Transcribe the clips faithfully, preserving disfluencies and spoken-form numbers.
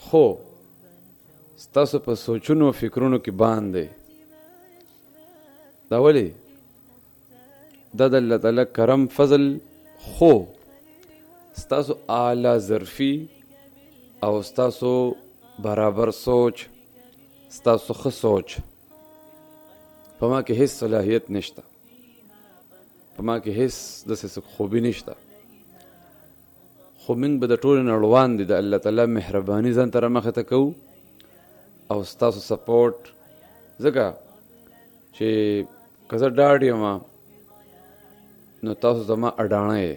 خو ستاسو په سوچونو فکرونو کې باندې دا ولی دا د الله تعالی کرم فضل، خو ستاسو اعلی ظرفي او ستاسو برابر سوچ، ستاسو ښه سوچ په ما کې هیڅ صلاحیت نشته، په ما کې هیڅ داسې خوبي نشته. خو موږ به د ټولو نه روان دي د الله تعالی مهرباني ځان ته رامخې ته کوو او ستاسو سپورټ. ځکه چې که زه ډاډ یم نو تاسو زما اډانه یې،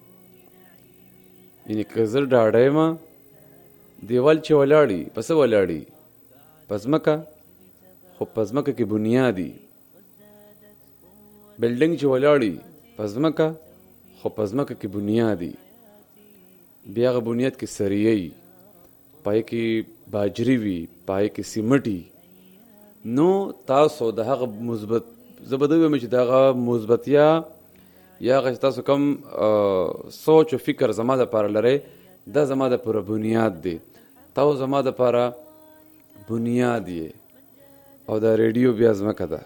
یعنې که زه ډاډه یم دیوال چې ولاړي په څه ولاړي؟ په ځمکه، خو په ځمکه کې بنیادي. بلډنګ چې ولاړي په ځمکه، خو په ځمکه کې بنیادي. بیا هغه بنیاد کې سریه وي، پای کې باجري وي، پای کې سیمټي. نو تاسو د هغه مثبت، زه به دا ویم چې د هغه مثبتیا یا هغه چې تاسو کوم سوچ او فکر زما دپاره لرئ دا زما دپاره بنیاد دی. تاسو زما دپاره بنیاد یې او دا ریډیو بیا ځمکه ده.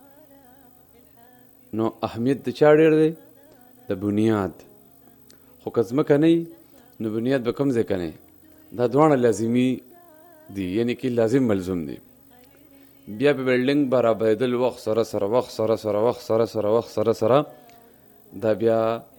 نو اهمیت د چا ډېر دی؟ د بنیاد. خو که ځمکه نه وي نو بنیاد به کوم ځای که نه. دا دواړه لازمي دي، یعنې کې لازم ملزوم دي. بیا په بلډنګ برابرېدل وخت سره سره وخت سره سره وخت سره سره وخت سره سره دا بیا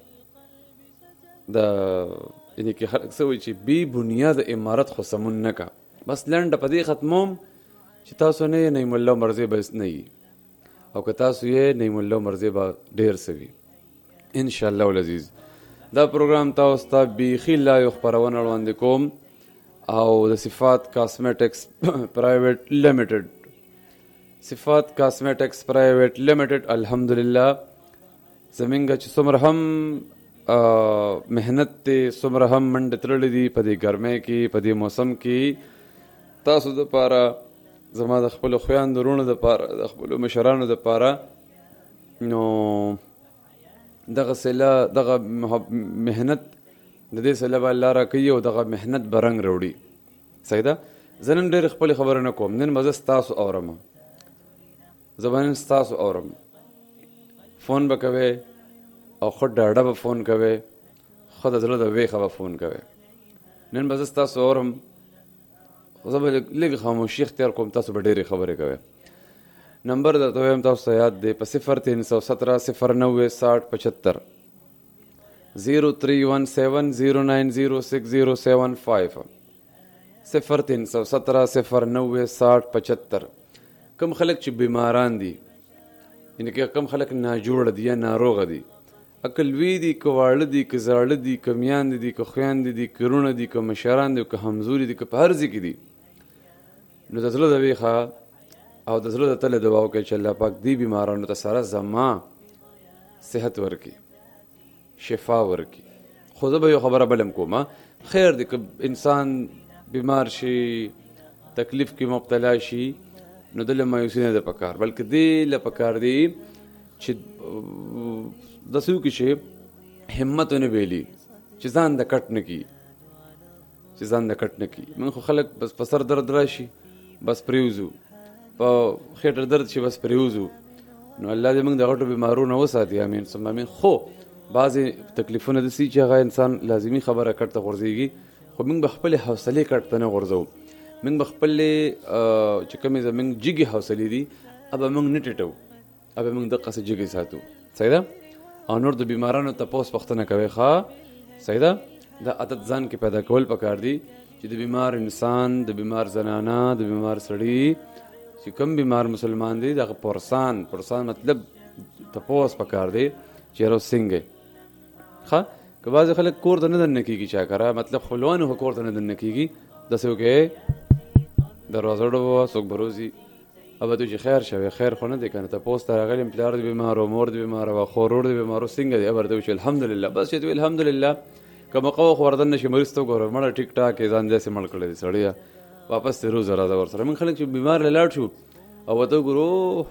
د یعنې کې خلک څه وایي چې بې بنیاد عمارت خو سمون نه که. بس لنډه په دې ختموم چې تاسو نه یې نعیم الله مرضی به نه وي، او که تاسو یې نعیم الله مرضی به ډېر څه وي انشاءالله العزیز. دا پروګرام تاسو ته بیخي لایو خپرونه وړاندې کوم او د صفات کاسمیټکس پرایویټ لیمیټډ صفات کاسمیټکس پرایویټ لیمیټډ الحمدلله زمونږ چې څومره هم محنت دی، څومره هم منډې تللې دي په دې ګرمۍ کې، په دې موسم کې، تاسو دپاره، زما د خپلو خویندو وروڼو دپاره، د خپلو مشرانو دپاره، نو دغه سیله دغه محنت د دې سیله به الله راکوي او دغه محنت به رنګ راوړي. صحیح ده؟ زه نن ډېرې خپلې خبرې نه کوم، نن به زه ستاسو اورم، زه به نن ستاسو اورم. فون به کوئ او ښه ډاډه به فون کوئ، ښه د زړه د ویښه به فون کوئ. نن به زه ستاسو اورم، زه به لږ خاموشي اختیار کوم، تاسو به ډېرې خبرې کوئ. نمبر درته وایم تاسو ته یاد دی په صفر تین سو سترہ صفر نوے ساٹھ پچہتر زیرو تھری ون سیون زیرو نائن زیرو سکس زیرو سیون فائیو صفر تین سو سترہ صفر نوے ساٹھ پچہتر. کم خلک چې بیماران دي، یعنې که کم خلک ناجوړه دي یا ناروغه دي، که لوی دي که واړه دي که زاړه دي که میاندې دي که خویندې دي که وروڼه دي که مشران دي که همزوري دي که په هر ځای کې دي، نو د زړه د ویښه او د زړه د تله دعا وکړئ چې الله پاک دې بیمارانو ته سره زما صحت ورکړي، شفا ورکړي. خو زه به یو خبره بل هم کوم، خیر دی که انسان بیمار شي، تکلیف کې مبتلا شي، نو دله مایوسي نه ده پکار، بلکې دې له پکار دی چې داسې وکړي چې همت ونه بایلي، چې ځان د کټ نه کړي، چې ځان د کټ نه کړي. موږ خو خلک بس په سر درد راشي بس پرېوځو، په خېټه درد شي بس پرېوځو. نو الله دې موږ د غټو بیمارونو وساتي، امین ثم امین. خو بعضې تکلیفونه داسې چې هغه انسان لازمي خبره کټ ته غورځېږي، خو موږ به خپلې حوصلې کټ ته نه غورځوو. موږ به خپلې چې کومې زموږ جګې حوصلې دي هغه به موږ نه ټیټوو، هغه به موږ دقسې جګې ساتو. صحیح ده؟ او نور د بیمارانو تپوس پوښتنه کوئ. ښه صحیح ده؟ دا عادت ځان کې پیدا کول پکار دي چې د بیمار انسان، د بیمار زنانه، د بیمار سړي چې کوم بیمار مسلمان دی دغه پرسان پرسان مطلب تپوس پکار دی چې یاره څنګه یې. ښه که بعضې خلک کور ته نه دننه کېږي چا کره، مطلب خپلوانو خو کور ته نه دننه کېږي، داسې وکړئ دروازه ډوبوه څوک به روځي، ابه تو چې خیر شوی، خیر خو نه دی که نه، تپوس ته راغلی پلار دی بیمار و مور دی بیمار و خو ورور دی بیمار و څنګه دی، ابه ورته وچې الحمدلله. بس چې ته وایي الحمدلله، که موقع وخت ور دننه شي مریض ته وګوره مړه ټیک ټاک یې ځان داسې مړ کړی دی سړیه، واپس ترې روزه راځه ورسره. موږ خلک چې بیمار له لاړ شو او ورته وګورو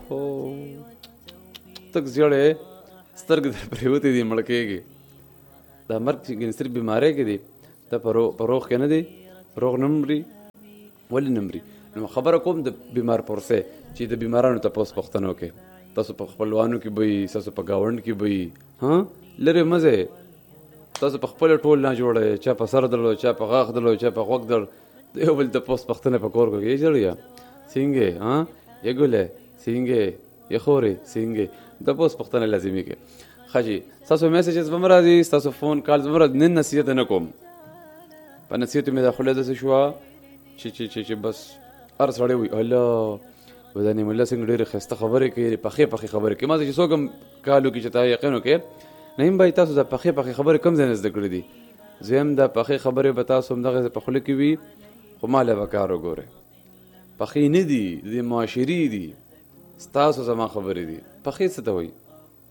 تک زیړی سترګې در پرېوتې دي، مړ کېږي. دا مرګ چې صرف بیماری کې دی، دا په روغ کې نه دی، روغ نه مري، ولې نه مري؟ نو خبره کوم د بیمار پرسه چې د بیمارانو تپوس پوښتنه وکړي. تاسو په خپلوانو کې به وي، تاسو په ګاونډ کې به وي، ها لرې مزه تاسو په خپل ټول نه جوړه، چا په سر درلو، چا په غاښ درلو، چا په غوږ در، د یو بل تپوس پوښتنه په کور کې جوړیا څنګه ها یګوله څنګه یخوري څنګه تپوس پوښتنه لازمي کې. خاجي تاسو میسیجز به مرادي، تاسو فون کالز به مراد، نن نصیحت نه کوم. په نصیحت مې داخله ده شو چې چې چې بس هر سړی وي الله ودانې مولا څنګه ډېرې ښایسته خبرې کوي، پخې پخې خبرې کوي. ما چې څوک هم کالو کې چې تا یقین وکړې نیم به تاسو د پخې پخې خبرې کم ځای نه زده کړې دي. زم د پخې خبرې به تاسو هم دغه په خوله کې وي، خو ماله به کار وګورئ. پخې نه دي، د معاشري دي، ستاسو زما خبرې دي. پخې څه ته وایي؟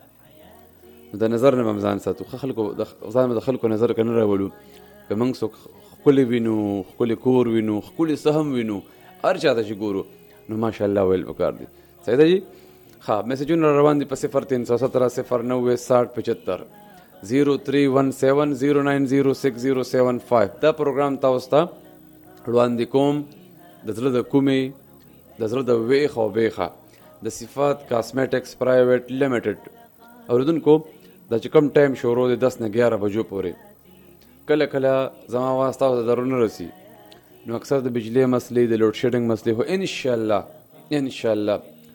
د نظر نه به ځان ساتو، خلکو ځان د خلکو نظر که نه راولو. که موږ څوک ښکلې وینو، ښکلې کور وینو، ښکلې سهم وینو، هر چا ته چې ګورو نو ماشاءالله ویل پکار دي. صحیح ده جی؟ ښه میسیجونه روان دي په صفر تین سو سترہ صفر نوے ساٹھ پچہتر زیرو تھری ون سیون زیرو نائن زیرو سکس زیرو سیون فائیو. دا پروګرام تاسو ته وړاندې کوم د زړه د کومې، د زړه د ویښ او بیخه د صفات کاسمیټکس پرایویټ لیمیټډ. اوریدونکو دا چې کوم ټایم شروع دی دس نه ګیاره بجو پورې، کله کله زما آواز تاسو ته ضرور نه رسي، نو اکثر د بجلی مسلې، د لوډ شیډنګ مسلې، خو انشاءالله انشاءالله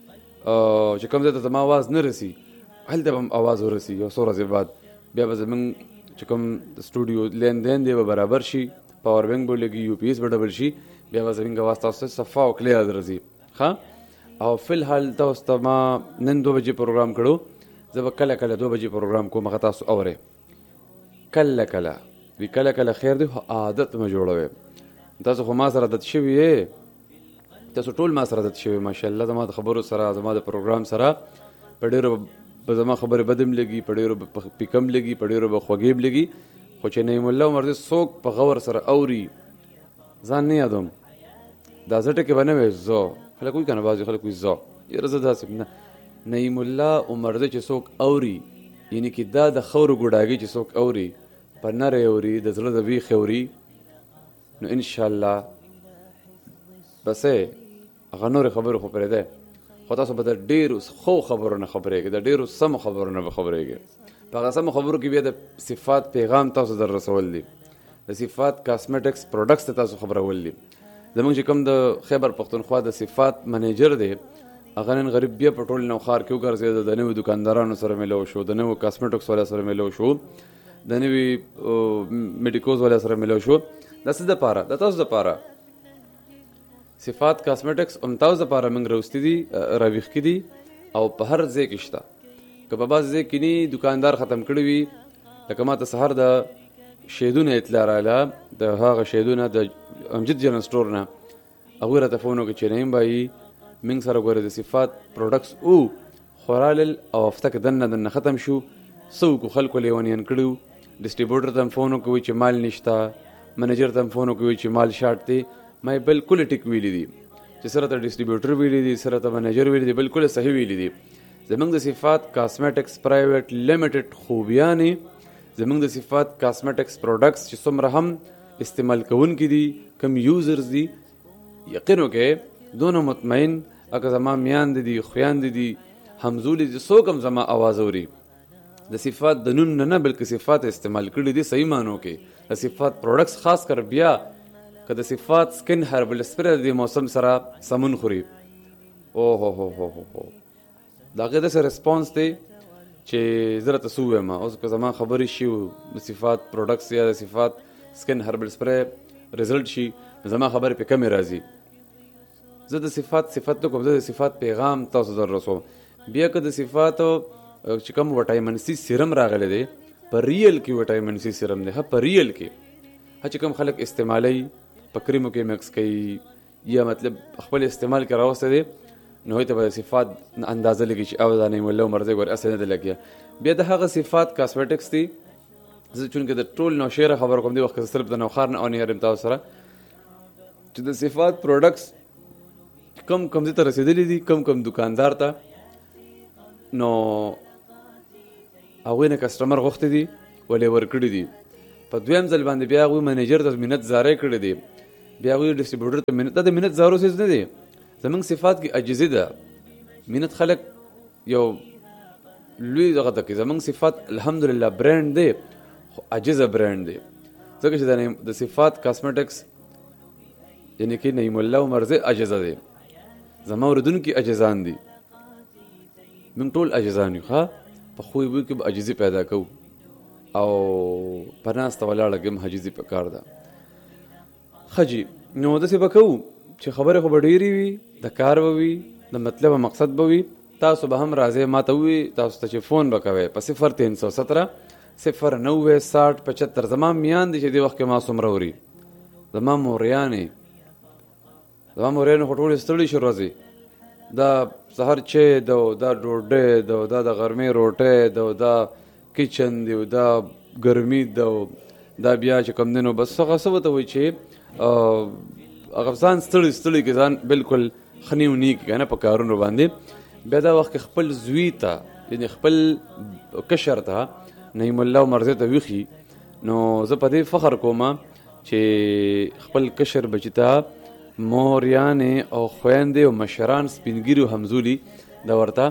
چې کوم ځای ته زما آواز نه رسي هلته به هم آواز ورسي. یو څو ورځې بعد بیا به زموږ چې کوم د سټوډیو لین دین دی به برابر شي، پاور بینک به لګي، یو پی ایس به ډبل شي، بیا به زموږ آواز تاسو ته صفا او کلیر درځي. ښه او فی الحال تاسو ته ما نن دو بجې پروګرام کړو، زه به کله کله دو بجې پروګرام کوم، هغه تاسو اورئ کله کله وی کله کله خیر دی، خو عادت مه جوړوئ. تاسو خو ما سره عادت شوي یې، تاسو ټول ما سره عادت شوي ماشاءالله. زما د خبرو سره، زما د پروګرام سره په ډېرو به زما خبرې بدم لګي، په ډېرو به پیکم لګي، په ډېرو به خوږې لګي، خو چې نعیم الله عمر څوک په غور سره اوري ځان نه یادوم. دا زه ټکې به نه وی زه خلک وایي که نه، بعضې خلک وایي زه یاره زه داسې نه. نعیم الله عمر چې څوک اوري، یعنې کې دا د خورو ګوډاګي چې څوک اوري، په نری اوري، د زړه د ویښې اوري، نو انشاءالله بسې هغه نورې خبرې خو پرېږدی، خو تاسو به د ډېرو ښو خبرو نه خبرېږئ، د ډېرو سمو خبرو نه به خبرېږئ. په هغه سمو خبرو کې بیا د صفات پیغام تاسو در رسول دي، د صفات کاسمیټکس پروډکټس ته تاسو خبرول دي. زموږ چې کوم د خیبر پښتونخوا د صفات منیجر دی، هغه نن غریب بیا په ټول نوښار کې وګرځېده، د نویو دکاندارانو سره میلاو شو، د نویو کاسمیټکس والا سره میلاو شو، د نوي میډیکوز والا سره میلاو شو. دا څه دپاره؟ د تاسو دپاره صفات کاسمیټکس هم تاسو دپاره موږ راوستي دي، راویښ کړي دي، او په هر ځای کې شته. که په بعض ځای کې نه دکاندار ختم کړي وي، لکه ما ته سهار د شیدونه اطلاع راغله، د هغه شیدونه د امجد جنرل سټور نه، هغوی راته فون وکړي چې نعیم بایي موږ سره ګوره د صفات پروډکټس او خو رالل او هفته کې دننه دننه ختم شو. څه وکړو؟ خلکو لیونین کړي، ډسټریبیوټر ته هم فون وکوي چې مال نشته، منیجر ته هم فون وکوي چې مال شارټ دی. ما بالکل ټیک ویلی دي چې سره ته ډسټریبیوټر ویلی دي، سره ته منیجر ویلی دي، بالکل صحیح ویلی دي. زموږ د صفات کاسمیټکس پرایویټ لیمیټډ خوبیانې، زموږ د صفات کاسمیټکس پروډکټس چې څومره هم استعمال کوونکي دي، کم یوزرز دي، یقین وکړئ دونه مطمئن اگه زما میاندې دي، خویاندې دي، همزولې دي، څوک هم زما آواز اوري د صفات د نوم نه نه بلکې صفات استعمال کړي دي صحیح معنو کې. د صفات پروډکټس خاص کر بیا که د صفات سکن هربل سپری د موسم سره سمون خوري، او هو هو هو هو د هغې داسې رسپانس دی چې زه راته څه ووایم. اوس که زما خبرې شي د صفات پروډکټس یا د صفات سکن هربل سپری رزلټ شي، زما خبرې پې کمې راځي. زه د صفات صفت نه کوم، زه د صفات پیغام تاسو در رسوم. بیا که د صفاتو چې کوم وټایمن سی سیرم راغلی دی، په ریل کې وټایمن سی سیرم دی، ها په ریل کې ها چې کوم خلک استعمالوي، په کریمو کې مکس کوي یا مطلب خپل استعمال کې راوسته دی، نو هغوی ته به د صفات اندازه لګي چې او دا نعیم الله عمر دی ګورې هسې نه دی لګیا. بیا د هغه صفات کاسمیټکس دی، زه چونکې د ټول نوشیره خبر کوم دی وخت که صرف د نوښار نه اونیر یم تاسو سره چې د صفات پروډکټس کم کم ځای ته رسېدلي دي، کم کم دکاندار ته، نو هغوی نه کسټمر غوښتي دي ولې ورکړي دي. په دویم ځل باندې بیا هغوی منیجر ته منت زاری کړی دی بیا هغوی ډسټریبیوټر ته منت، دا د منت زارو څیز نه دی، زمونږ صفات کې عجزي ده. منت خلک یو لوی دغه ته کوي، زمونږ صفات الحمدلله برانډ دی خو عجزه برانډ دی، ځکه چې د صفات کاسمیټکس یعنی کې نعیم الله مرزه عجزه دی، زما اوریدونکي عجزان دي، موږ ټول عجزان یو. ښه په خوی وی کې به عجزي پیدا کوو او په ناسته ولاړه کې هم عجزي پکار ده. ښه جي نو داسې به کوو چې خبرې خو به ډېرې وي، د کار به وي، د مطلب مقصد به وي. تاسو به هم راځئ ما ته ووي، تاسو ته چې فون به کوئ په صفر تین سو ستره صفر نوے ساٹھ پچہتر. زما میان دي چې دې وخت کې ما څومره وري، زما موریانې زما موریانې خو ټولې ستړي شو ورځې، دا سهار چای ده، دا ډوډۍ ده، دا د غرمې روټۍ ده، دا کچن دی، دا ګرمي ده، دا بیا چې کوم دی نو بس هغه څه ورته وایي چې هغه ځان ستړي ستړي کې ځان بالکل ښه نیوني کې که نه په کارونو باندې. بیا دا وخت کې خپل زوی ته یعنې خپل کشر ته نعیم الله مرزه ته ویښي، نو زه په دې فخر کوم چې خپل کشر بچي ته موریانې او خویندې او مشران سپینګیري او همزولي دا ورته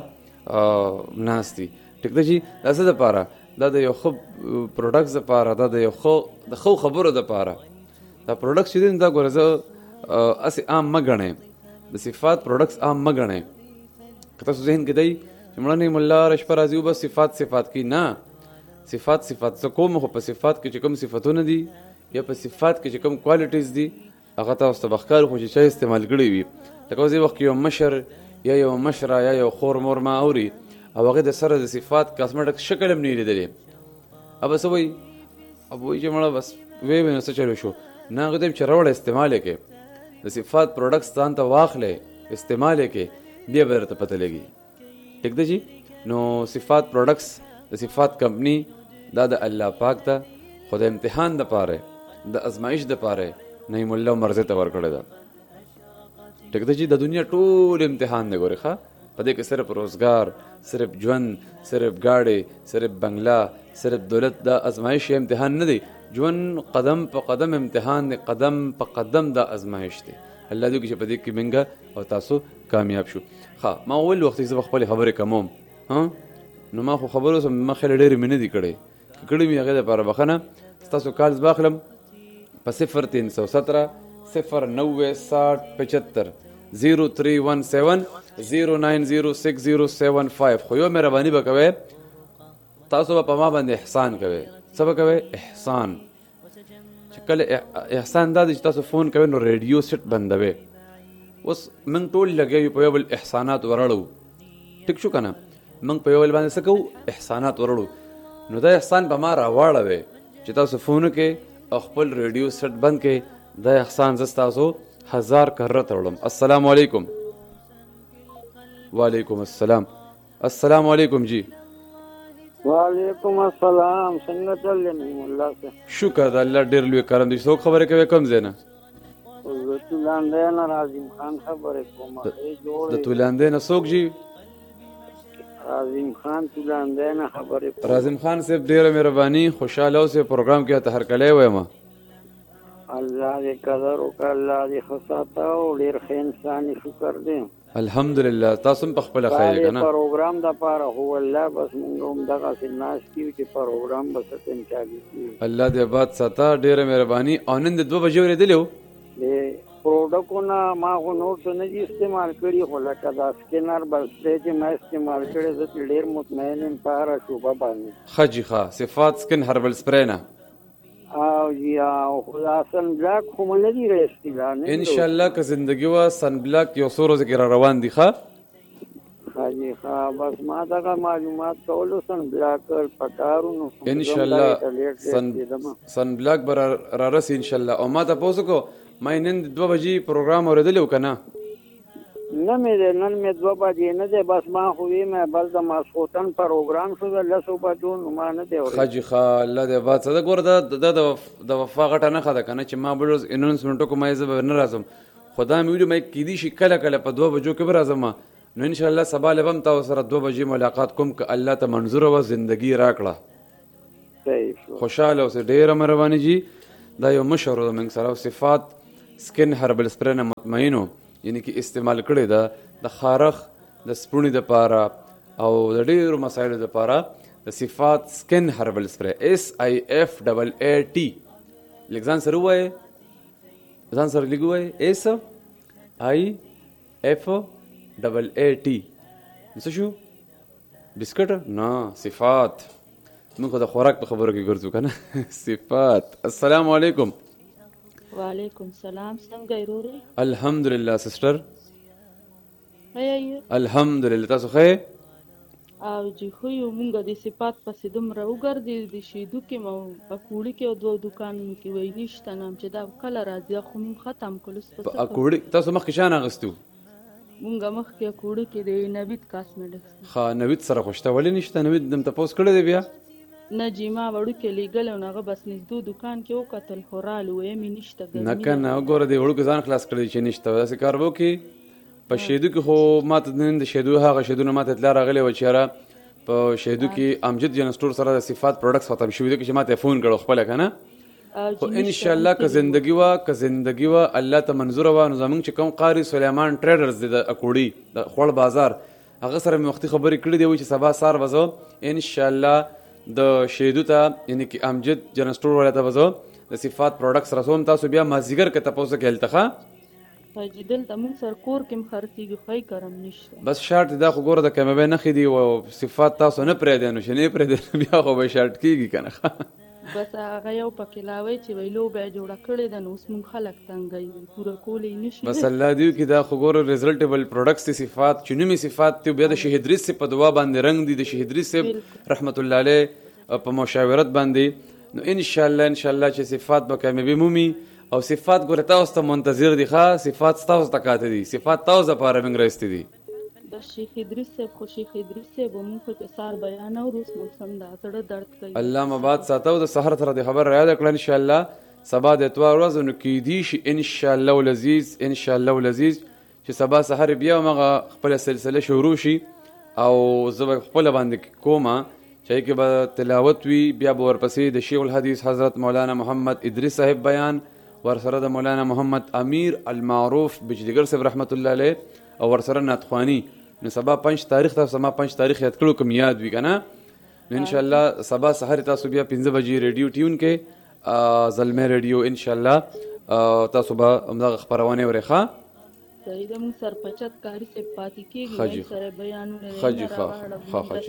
ناست دي. ټیک ده چې دا څه دپاره، دا د یو ښه پروډکټس دپاره، دا د یو ښه د ښو خبرو دپاره. دا پروډکټس چې دی دا ګوره زه هسې عام مه ګڼئ، د صفات پروډکټس عام مه ګڼئ. که تاسو ذهن کې دی چې مړه نعیم الله هره شپه راځي بس صفات صفات کې، نه، صفات صفات زه کوم خو په صفات کې چې کوم صفتونه دي یا په صفات کې چې کوم کوالټیز دي هغه تاسو ته به ښکار خو چې چا استعمال کړي وي. لکه اوس دې وخت کې یو مشر یا یو مشره یا یو خور مور ما اوري او هغې د سره د صفات کاسمیټکس شکل هم نه یې لیدلی، ابه څه وایي، اب وایي چې مړه بس ویې وی نو څه چلو شو. نه هغې ته چې راوړه استعمال یې کې، د صفات پروډکټس ځان ته واخلې استعمال یې کې، بیا به درته پته لګي. ټیک ده جي. نو صفات پروډکټس د صفات کمپني دا د الله پاک ته خو د امتحان دپاره د ازمایش دپاره نعیم الله مرزه ته ورکړې ده. ټیک ده جي. د دنیا ټول امتحان دی ګورې، ښه په دې کې صرف روزګار، صرف ژوند، صرف ګاډې، صرف بنګله، صرف دولت، دا ازمایش امتحان نه دی. ژوند قدم په قدم امتحان دی، قدم په قدم دا ازمایش دی. الله دې وکړي چې په دې کې منګه او تاسو کامیاب شو. ښه ما وویل وخت چې زه به خپلې خبرې کموم، ها نو ما خو خبرو سم ما خیال ډېرې مې نه دي کړی، که کړي مې هغې دپاره بښنه. ستاسو کالز به اخلم په صفر تین سو ستره صفر نوے ساٹھ پچہتر زیرو تھری ون سیون زیرو نائن زیرو سکس زیرو سیون فائیو. خو یو مهرباني به کوئ، تاسو به په ما باندې احسان کوئ. څه به کوئ؟ احسان. چې کله احسان دا دی چې تاسو فون کوئ نو ریډیو سیټ بندوئ. اوس موږ ټول لګیا یو په یو بل احسانات ورړو، ټیک شو که نه؟ موږ په یو بل باندې څه کوو؟ احسانات ورړو. نو دا احسان به ما راواړوئ چې تاسو فون وکئ او خپل ریډیو سیټ بند کئ. دا احسان زه ستاسو هزار کره ته وړم. السلام علیکم. وعلیکم السلام. السلام علیکم جی. وعلیکم السلام. څنګه چل دی نعیم الله صاحب؟ شکر د الله ډېر لوی کرم دی. څوک خبرې کوي کوم ځای نه؟ زه تولاندی نه راظم خان خبرې کوم. د تولاندی نه څوک جی؟ راظم خان تولاندی نه خبرې کوم. راظم خان صاحب ډېره مهرباني، خوشحاله اوسئ. پروګرام کې ته هرکلی وایم. الله دې قدر وکړه، الله دې ښه ساته او ډېر ښه انسان یې، شکر دی. الحمدلله. تاسو هم په خپله ښه یې که نه؟ پروګرام دپاره خو والله بس مونږ هم دغسې ناست یو چې پروګرام به څه ټیم چالو کېږي. الله دې آباد ساته، ډېره مهرباني. او نن د دوه بجې اورېدلی و د پروډکټونه ما خو نور څه نه دي استعمال کړي، خو لکه دا سکینر بل سپری چې ما استعمال کړی زه ترې ډېر مطمئن یم په هره شوبه باندې. ښه جي ښه. صفات سکن هربل سپری نه او جی او خو دا سن بلاک خو مو نه دي رایستي دا نه انشاءالله که زندګي وه سن بلاک یو څو ورځې کې را روان دي. ښه ښه جي ښه. بس ما دغه معلومات کولو سن بلاک پکارو نو انشاءالله سن سن بلاک به را رسي انشاءالله. او ما تپوس وکړو ما یې نن دوه بجې پروګرام اورېدلی و که نه؟ نه مې دی نن مې دوه بجې نه دی، بس ما خو ویمه بل د ماسخوتن پروګرام شو د لسو بجو نو ما نه دی اورېدلی. ښه جي ښه. الله دې آباد ساته. ګوره دا د وفا غټه نښه ده که نه چې ما بل ورځ اناونسمنټ وکړو ما یې زه به نه راځم، خو دا مې ویلي ما یې کیدای شي کله کله په دوه بجو کې به راځم. نو انشاءالله سبا له به هم تاسو سره دوه بجې ملاقات کوم که الله ته منظوره وه زندګي راکړه. صحیح شو. خوشحاله اوسئ. ډېره مهرباني جي. دا یو مشر و موږ سره. صفات سکن هربل سپری نه مطمئنو یعنی کې استعمال کړی ده د خارخ د سپونې دپاره او د ډېرو مسایلو دپاره د صفات سکن هربل سپری اس آی اف ډبل ای ټي لږ ځان سره ووایې ځان سره لږ ووایې اس آی اف ډبل ای ټي څه شو بسکټ نه صفات موږ خو د خوراک په خبرو کې ګرځو که نه صفات. السلام علیکم. وعلیکم سلام. څنګه یې رورې؟ الحمدلله سسټر. ښه یې؟ الحمدلله تاسو ښه یې؟ او جی خو یو مونږ د صفات پسې دومره وګرځې د شیدو کې مو په کوړي کې او دوه دوکانونو کې وایي نشته نام چې دا کله راځي خو مونږ ختم کړو. په کوړي تاسو مخکې شان اغوستو؟ مونږ مخکې کوړي کې د نوید کاسمیټکس. ښه نوید سره خو شته ولې نشته؟ نوید دم تپوس کړی دی بیا؟ نه جی ما وړوکې لیږلی او هغه بس نږدې دوکان کې وکتل خو رالو ویې مې نشته. نه که نه وګوره دی وړوکې ځان خلاص کړی چې نشته داسې کار به وکړي. په شیدو کې خو ماته نن د شیدو هغه شیدو نه ماته اطلاع راغلی وه چې یاره په شیدو کې امجد جنرال سټور سره د صفات پروډکټس ختم شوي دي چې ما ته فون کړو خپله که نه خو انشاءالله که زندگی وه که زندگی وه الله ته منظوره وه نو زمونږ چې کوم قاري سلیمان ټریډرز دی د اکوړي د خوړ بازار هغه سره مې وختي خبرې کړې دی وایي چې سبا سهار به زه انشاءالله د شیدو ته یعنې کې امجد جنرال سټور والا ته به زه د صفات پروډکټس رسوم. تاسو بیا مازدیګر که تپوسه کې هلته ښه حاجي دلته مونږ سره کور کې هم خرڅېږي خو یې کرم نشته. بس شارټ دا خو ګوره د کامیابۍ نښې دي او صفات تاسو نه پرېږدی نو چې نه یې پرېږدی بیا خو به شارټ کېږي که نه. بس هغه یو پکې لاوی چې وایي لوبه یې جوړه کړې ده نو اوس مونږ خلک تنګوي پوره کولی یې نشي. بس الله دې وکړي دا خو ګوره ریزلټیبل پروډکټس دي صفات چې نومې صفات دي بیا د شهیدریز صاحب په دعا باندې رنګ دي د شهیدریز صاحب رحمت الله علیه په مشاورت باندې نو انشاءالله انشاءالله چې صفات به کامیابي مومي او صفات ګوره تاسو ته منتظر دي ښه صفات تاسو ته کاته دي صفات تاسو دپاره موږ رایستې دي. بس شیخ ادریس صاحب خو شیخ ادریس صاحب مونږ خو چې سهار بیان او روز موسم دا زړه درد کوي. الله مباد ساته او د سحر سره د خبر را یاد کړه انشاءالله سبا د اتوار ورځ نو کیدی شي انشاءالله ولذیذ انشاءالله ولذیذ چې سبا سحر بیا مغه خپل سلسله شروع شي او زه خپل باندې کومه چې کې به تلاوت وي بیا به ورپسې د شیخ الحدیث حضرت مولانا محمد ادریس صاحب بیان ورسره د مولانا محمد امیر المعروف بجدګر صاحب رحمت الله علیه او ورسره ناتخوانی نو سبا پنځ تاریخ تاسو ما پنځ تاریخ یاد کړو کوم یاد وی کنه نو ان شاء الله سبا سحر تاسو بیا پنځه بجې ریډیو ټیون کې زلمه ریډیو ان شاء الله تاسو به همدغه خبرونه ورخه صحیح ده مونږ سر پچت کاری سے پاتې کېږي سره بیانونه خجی ښه ښه خجی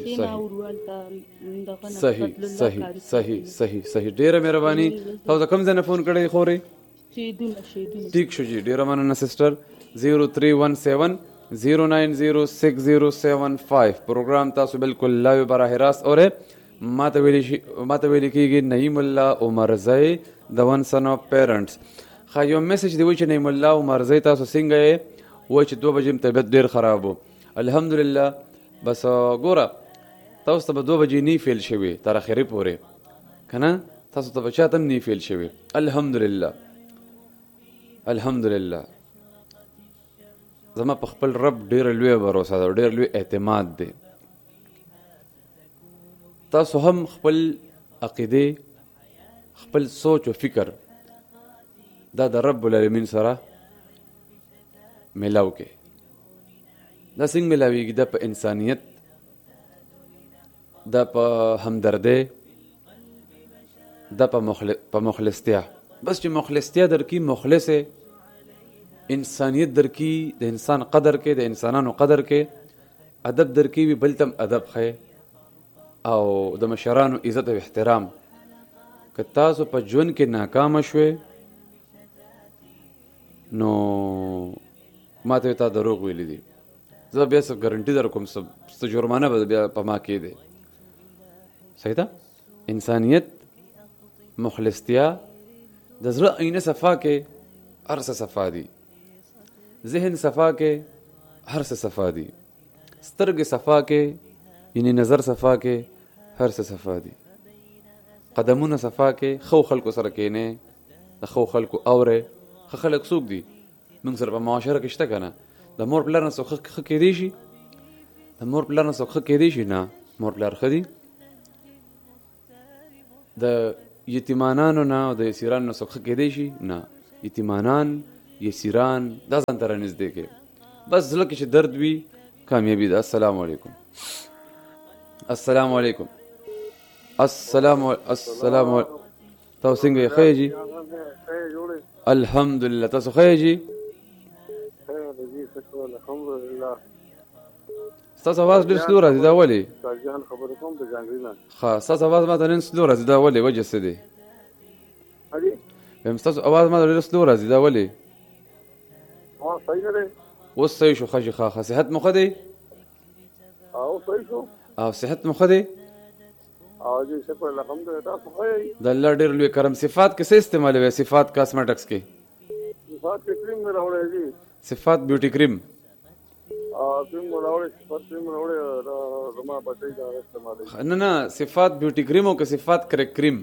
صحیح صحیح صحیح صحیح صحیح ډیره مهرباني تاسو کوم ځای نه فون کړی خوري شیدونه شیدونه ٹھیک شو جی ډیره مننه سسټر زیرو تھری ون سیون زیرو نائن زیرو سکس زیرو سیون فائیو پروګرام تاسو بالکل لایو براه راست اوره ما ته ویل ما ته ویل کېږي نعیم الله عمرزی د ون سن اف پیرنټس خا یو میسج دی وای چې نعیم الله عمرزی تاسو څنګه یې وای چې دوه بجې طبیعت ډیر خراب وو الحمدلله بس ګوره تاسو ته به دوه بجې نه فیل شوي تر اخرې پورې کنه تاسو ته به چاته نه فیل شوي الحمدلله الحمدلله زما په خپل رب ډیر لوی باور ده ډیر لوی اعتماد دی تاسو هم خپل عقیده خپل سوچ او فکر دا د رب العالمین سره ملاو کې دا څنګه ملاویږي دا په انسانیت دا په همدردۍ دا په مخلصتیا بس چې مخلصتیا درکې مخلص انسانیت درکې د انسان قدر کې د انسانانو قدر کې ادب درکې وي بل تم ادب خې او د مشرانو عزت او احترام که تاسو په ژوند کې ناکام شوي نو ما ته تا دروغ ویلی دي زه بیا څه ګارنټي در کوم څه جرمانه به بیا په ما کې دی صحیح ده انسانیت مخلصتیا د زړه عینه صفا کې هر څه صفا دي ذهن صفا کې هر څه صفا دي سترګې صفا کې یعنی نظر صفا کې هر څه صفا دي قدمونه صفا کې خو خلکو سره کېنه د خو خلکو اوره خو خلک څوک دي موږ سره په معاشره کې شته کنه د مور پلار نه څوک خ کې دی شي د مور پلار نه څوک خ کې دی شي نه مور پلار خدي د یتیمانانو نه او د اسیرانو نه څوک خ کې دی شي نه یتیمانان یسیران دا ځان ته رانږدې کړې بس زړه کې چې درد وي کامیابي ده. السلام علیکم. السلام علیکم. السلام السلام تاسو څنګه یې؟ ښه جي الحمدلله. تاسو ښه جي؟ ستاسو اواز ډېر سلو راځي دا ولې؟ ښه ستاسو اواز ما ته نن سلو راځي دا ولې؟ وجه څه دی؟ وایم ستاسو اواز ما ته ډېر سلو راځي دا ولې؟ اوس صحیح شو. ښه جي ښه ښه. صحت مو ښه دی؟ او صحت مو ښه دی؟ د الله ډېر لوی کرم. صفات کې څه استعمالوئ؟ صفات کاسمیټکس کې صفات بیوټي کریم نه نه صفات بیوټي کریم او که صفات کرک کریم؟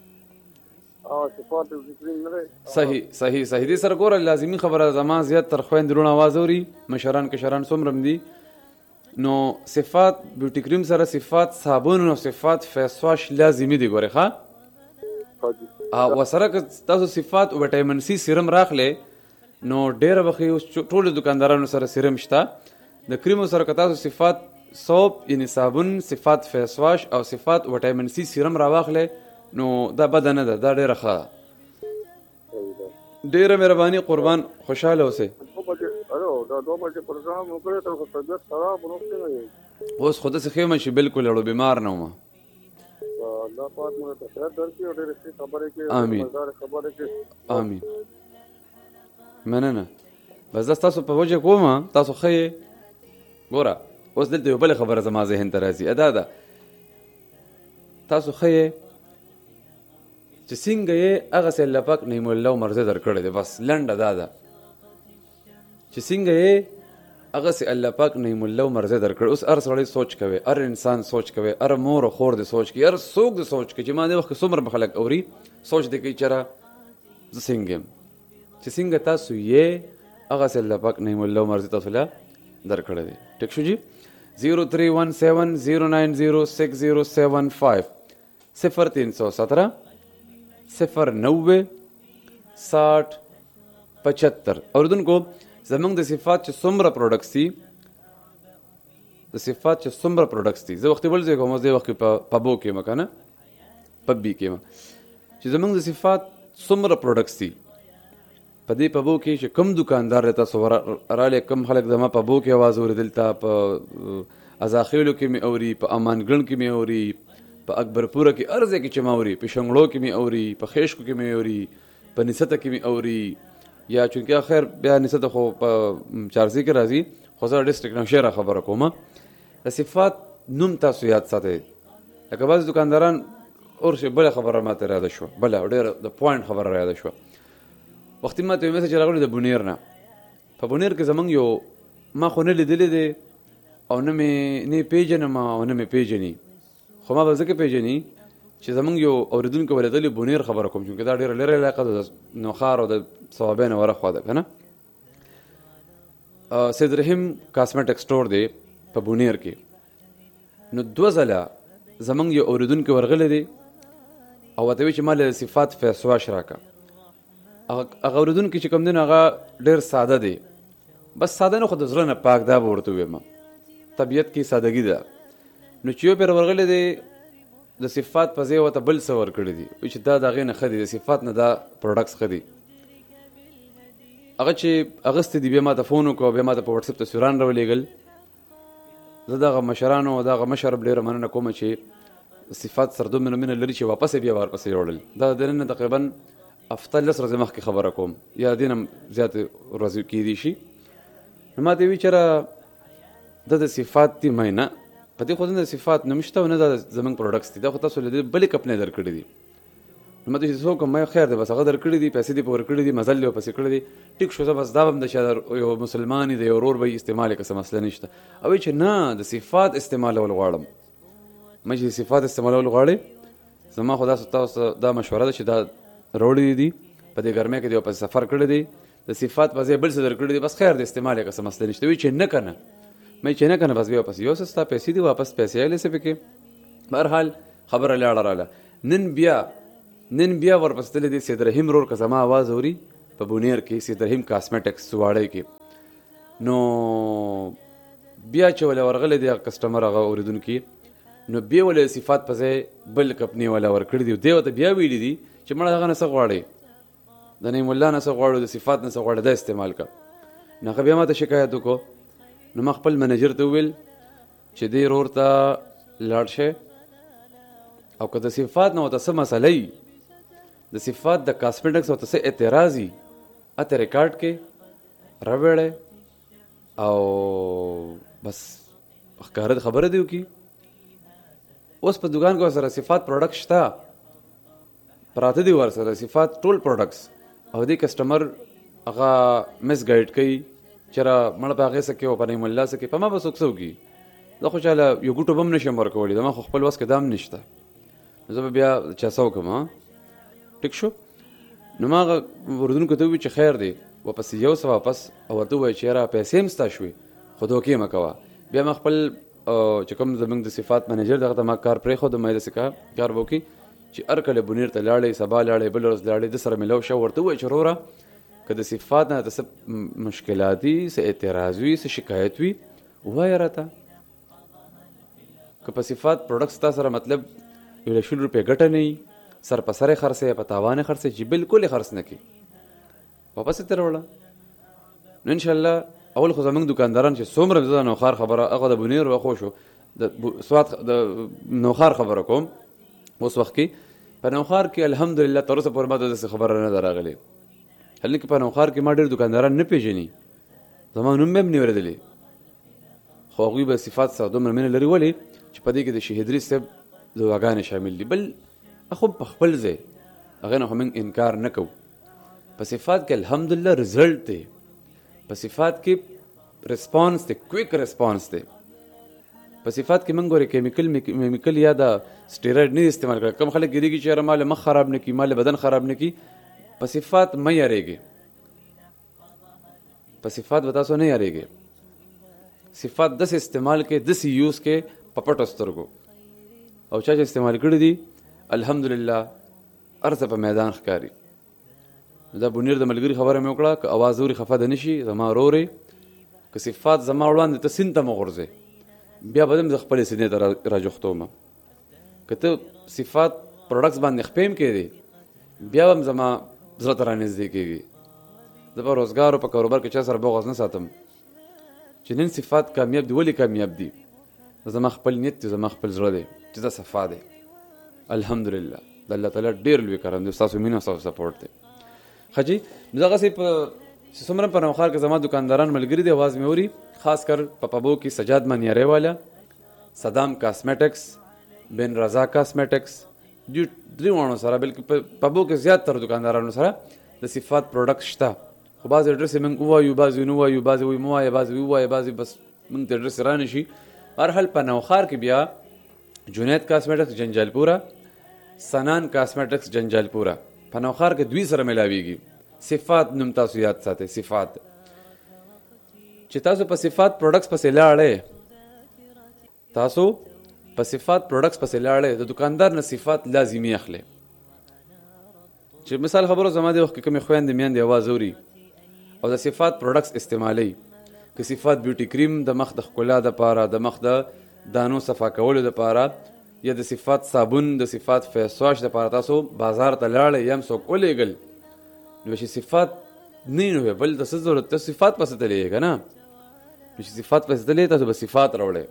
صحیح صحیح صحیح. دې سره ګوره لازمي خبره زما زیات تر خویندې لوڼ اواز اوري مشران کشران څومره هم دي نو صفات بیوټي کریم سره صفات صابون او صفات فیس واش لازمي دي ګوره ښه. او سره که تاسو صفات وټامین سي سیرم راخلې نو ډېره وخت اوس ټولو دکاندارانو سره سیرم شته د کریمو سره که تاسو صفات سوپ یعنی صابون صفات فیس واش او صفات وټامین سي سیرم راواخلې نو دا بده نه ده دا ډېره ښه. ډېره مهرباني قربان خوشحاله اوسئ. اوس خو داسې ښه یم چې بلکل اړو بیمار نه وم. آمین آمین. مننه. بس دا ستاسو په وجه کوم تاسو ښه یې. ګوره اوس دلته یو بله خبره زما ذهن ته راځي ادا ده تاسو ښه یې چې څنګه یې هغسې الله پاک نعم الله مرزه در کړی دی. بس لنډه دا ده چې څنګه یې هغسې الله پاک نعم الله مرزه در کړی. اوس هر سړی سوچ کوي هر انسان سوچ کوي هر مور او خور دې سوچ کوي هر څوک دې سوچ کوي چې ما دې وخت کې څومره به خلک اوري سوچ دې کوي چېرې زه څنګه یم چې څنګه تاسو یې هغسې الله پاک نعم الله مرزه تاسو له در کړی دی. ټیک شو جي؟ زیرو تھری ون سیون زیرو نائن زیرو سکس زیرو سیون فائیو صفر تین سو سترہ صفر نوے ساٹھ پچہتر. اوریدونکو زمونږ د صفات چې څومره پروډکټس دي د صفات چې څومره پروډکټس دي زه وختې بل ځای کوم اوس دې وخت کې په پبو کې یم که نه پبي کې یم چې زمونږ د صفات څومره پروډکټس دي په دې پبو کې چې کوم دکاندار دی تاسو رالی کوم خلک زما پبو کې اواز اوري دلته په ازاخیلو کې مې اوري په امانګړن کې مې اوري په اکبرپوره کې هر ځای کې چې مې اوري په شنګړو کې مې اوري په خیشکو کې مې اوري په نسته کې مې اوري یا چونکه خیر بیا نسته خو په چارسي کې راځي خو زه ډسټرکټ نوشهره خبره کوم د صفات نوم تاسو یاد ساتئ. لکه بعضې دکانداران اورشي بله خبره ماته را یاده شوه بله ډېره د پوینټ خبره را یاده شوه. وختي ماته یو میسج راغلی د بونیر نه په بونیر کې زمونږ یو ما خو نه لیدلی دی او نه مې نه پیژنم او نه مې پیژني خو ما به ځکه پیژني چې زمونږ یو اورېدونکی به لیدلی بونیر خبره کوم چونکې دا ډېره لرې علاقه ده د نوخار او د صوابۍ نه ورخوا ده که نه. سید رحیم کاسمیټک سټور دی په بونیر کې نو دوه ځله زمونږ یو اورېدونکی ورغلی دی او ورته وایي چې ما له صفات فیس واش راکړه. هغه اورېدونکی چې کوم دی نو هغه ډېر ساده دی بس ساده نه خو د زړه نه پاک دا به ورته ووایم طبیعت کې سادګي ده نو چې یو پیر ورغلی دی د صفات په ځای ورته بل څه ورکړي دي وایي چې دا د هغې نه ښه دي د صفات نه دا پروډکټس ښه دي. هغه چې اغوستی دي بیا ما ته فون وکړو بیا ما ته په وټسپ تصویران راولېږل. زه دغه مشرانو او دغه مشر ډېره مننه کوم چې صفات سره دومره مینه لري چې واپس یې بیا ورپسې یوړل. دا د نن تقریبا هفته لس ورځې مخکې خبره کوم یا دې نه زیاتې ورځې کېدی شي. نو ما ته یې وایي چېرې دا د صفات دي مې نه په دې خو نه د صفات نوم شته او نه دا زموږ پروډکټس دي دا خو تاسو له دې بلې کمپنۍ درکړي دي. نو ما ته چې څه وکړم ما خیر دی بس هغه درکړي دي پیسې دې په ورکړي دي مزل یې ورپسې کړی دي ټیک شو زه بس دا به هم د چا یو مسلمان د یو ورور به یې استعمال یې که څه مسله نشته. او وایي چې نه د صفات استعمالول غواړم مې چې صفات استعمالول غواړې زما خو داسې تاسو دا مشوره ده چې دا راوړي دي په دې ګرمۍ کې دې ورپسې سفر کړی دی د صفات په ځای بل څه درکړي دي بس خیر د استعمال یې که څه مسله نشته. وایي چې نه که نه مې چې نه که نه بس بیا واپس یو څه ستا پیسې دي واپس پیسې ایلې څه پکې بهرحال خبره لاړه راله. نن بیا نن بیا ورپسې تللی دی سید رحیم رور که زما اواز اوري په بونیر کې سید رحیم کاسمیټکس سواړی کې. نو بیا چې ولا ورغله دی کسٹمر هغه اوریدونکو نو بیا ولا صفات په ځای بل کمپنی ولا ورکړي دی دیو ته بیا ویلی دي چې مړه هغه نه څه غواړي د نیم الله نه څه غواړي د صفات نه څه غواړي دا استعمال کا. نو بیا ما ته شکایت وکړو نو ما خپل منیجر ته ویل چې دې رور ته لاړ شه او که د صفات نه وته څه مسئله د صفات د کاسمیټکس وته څه اعتراضي اته ریکارډ کې راوړې او بس ښکاره خبره دیو کی اوس په دکان کې سره صفات پروډکټ شته پراته دی ور سره صفات ټول پروډکټس او دې کسٹمر هغه مس ګایډ کوي چېرې مړه په هغې څه کې او په نعیم الله څه کې په ما به څوک څه وکړي زه خوشحاله یو ګوټو به هم نشم ورکولی زما خو خپل وس کې دا هم نشته نو زه به بیا چا څه وکړم ټیک شو. نو ما هغه اردونکو ته وویل چې خیر دی واپس یو څه واپس او ورته ووایه چې یاره پیسې هم ستا شوې خو دوکې مه کوه. بیا ما خپل چې کوم زموږ د صفات منیجر دغه ته ما کار پرېښود ما یې داسې کار به وکړي چې هر کله بونیر ته لاړې سبا لاړې بل ورځ لاړې د سره میلاو شه ورته ووایه چې وروره که د صفات نه ته څه مشکلات وي څه اعتراض وي څه شکایت وي ووایه راته که په صفات پروډکټ ستا سره مطلب یو له شل روپۍ ګټه نه وي سر په سر یې خرڅوې په تاوان یې خرڅوې چې بالکل یې خرڅ نه کړي واپس یې ته راوړه. نو انشاءالله اول خو زموږ دکانداران چې څومره زه د نوخار خبره هغه د بونیر وخو شو د سوات د نوخار خبره کوم اوس وخت کې په نوخار کې الحمدلله تر اوسه پورې ما ته داسې خبره نه ده راغلې هلکه په نوخار کې ما ډېر دکانداران نه پېژني زما نوم به هم نه اورېدلی خو هغوی به صفات سره دومره مینه لري ولې چې په دې کې د شهیدري صاحب دعاګانې شامل دي بل خو په خپل ځای هغې نه خو موږ انکار نه کوو په صفات کې الحمدلله رزلټ دی په صفات کې ریسپانس دی کویک ریسپانس دی په صفات کې موږ ګورې کیمیکل میمیکل یا د سټیراید نه استعمال کړه کم خلک ګریږي چې یاره مال مخ خراب نه کړي مال بدن خراب نه کړي په صفات مه یارېږي په صفات به تاسو نه یارېږي صفات داسې استعمال کې داسې یوز کې په پټو سترګو او چا چې استعمال کړي دي الحمدلله هر څه په میدان ښکاري. دا بونیر د ملګري خبره مې وکړه که اواز اوري خفه ده نه شي زما ورورې که صفات زما وړاندې ته سیند ته مه غورځې بیا به هم زه خپلې سینې ته راجوختوم که ته صفات پروډکټس باندې خپې هم کېدې بیا به هم زما زړه ته رانږدې کېږي. زه په روزګار او په کاروبار کې چا سره بغض نه ساتم چې نن صفات کامیاب دي ولې کامیاب دي زما خپل نیت دی زما خپل زړه دی چې دا صفا دی الحمدلله د الله تعالی ډېر لوی کرم دی ستاسو مینه ستاسو سپورټ دی. ښه جي نو دغسې په څومره په نوخار کې زما دکانداران ملګري دي اواز مې اوري خاص کر په پبو کې سجاد منیاری والا صدام کاسمیټکس بن رضا کاسمیټکس دې دریوانو سره بلکې په پبو کې زیات تر دکاندارانو سره د صفات پروډکټ شته خو بعضې اډرس یې موږ ووایو بعضې نه ووایو بعضې وایي مه وایه بعضې ووایه بعضې بس موږ ته اډرس را نه شي. هرحال په نوخار کې بیا جنید کاسمیټکس جنجالپوره سنان کاسمیټکس جنجالپوره په نوخار کې دوی سره ملاویږي صفات نوم تاسو یاد ساتئ صفات چې تاسو په صفات پروډکټس پسې لاړئ تاسو په صفات پروډکټس پسې لاړئ د دکاندار نه صفات لازمي اخلئ چې مثال خبرو زما د وخت کې کومې خویندې میندې اواز اوري او د صفات پروډکټس استعمالوي که صفات بیوټي کریم د مخ د ښکلا دپاره د مخ د دانو صفا کولو دپاره یا د صفات صابون د صفات فیس واش دپاره تاسو بازار ته لاړئ یا هم څوک ولېږل نو چې صفات نه نو بل د څه ضرورت ته صفات پسې تللی که نه نو چې صفات پسې تللی تاسو به صفات راوړئ.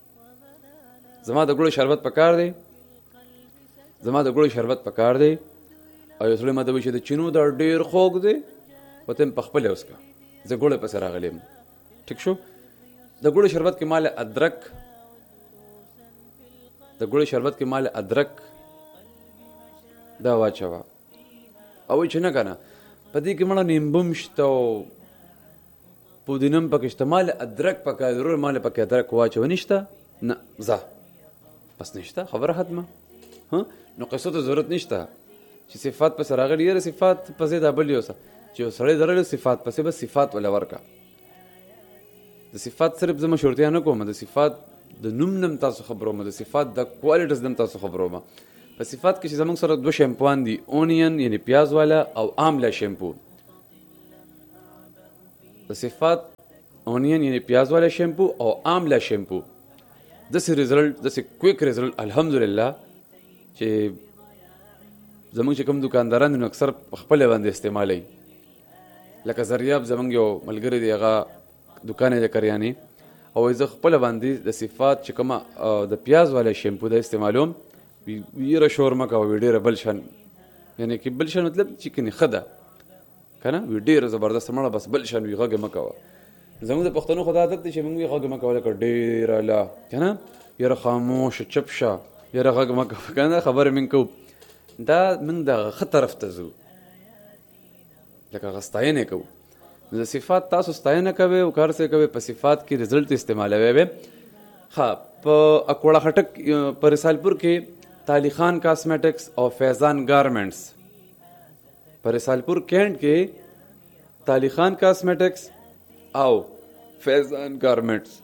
زما د ګوړو شربت پکار دی زما د ګوړو شربت پکار دی او یو سړی ماته وایي چې د چینو دا ډېر خوږ دی ورته یم پخپله وڅښه زه ګوړې پسې راغلی یم ټیک شو. د ګوړو شربت کې مال ادرک د ګوړو شربت کې مال ادرک دا واچوه او وایي چې نه که نه په دې کې مړه نیمبوم شته او پودینه هم پکې شته مال ادرک پکې ضرور مال پکې ادرک واچوه نشته نه ځه بس نشته خبره ختمه نو قصو ته ضرورت نشته چې صفات پسې راغلي یاره صفات پسې دا بل یوسه چې یو سړی درغلی صفات پسې بس صفات وله ورکه د صفات صرف زه مشورتیا نه کوم د صفات د نوم نم تاسو خبروم د صفات د کوالټیز نم تاسو خبروم. په صفات کې چې زموږ سره دوه شیمپوان دي اونین یعنی پیاز والا او آمله شیمپو د صفات اونین یعنی پیاز والا شیمپو او آملا شیمپو داسې ریزلټ داسې کویک ریزلټ الحمدلله چې زمونږ چې کوم دکانداران دي نو اکثر خپله باندې استعمالوي. لکه زریاب زمونږ یو ملګری دی هغه دکان یې د کریانې او زه خپله باندې د صفات چې کومه د پیاز والا شیمپو د استعمالوم ویره شور مه کوه وي ډېره بل شان یعنی که بل شان مطلب چې کنې ښه ده که نه وي ډېره زبردست مړه بس بل شان وي غږ یې مه کوه. زمونږ د پښتنو خو دا عادت دی چې مونږ وي غږ یې مه کوه لکه ډېره لا که نه یاره خاموشه چپ شه یاره غږ مه کوه که نه خبرې مونږ کوو دا موږ د ښه طرف ته ځو لکه هغه ستاینې کوو. نو د صفات تاسو ستاینه کوئ او کار څه کوئ په صفات کې رزلټ استعمالوی وی. ښه په اکوړه خټک په رسالپور کې تالی خان کاسمیټکس او فیضان گارمنټس په رسالپور کینټ کې تالی خان کاسمیټکس او فیضان گارمنټس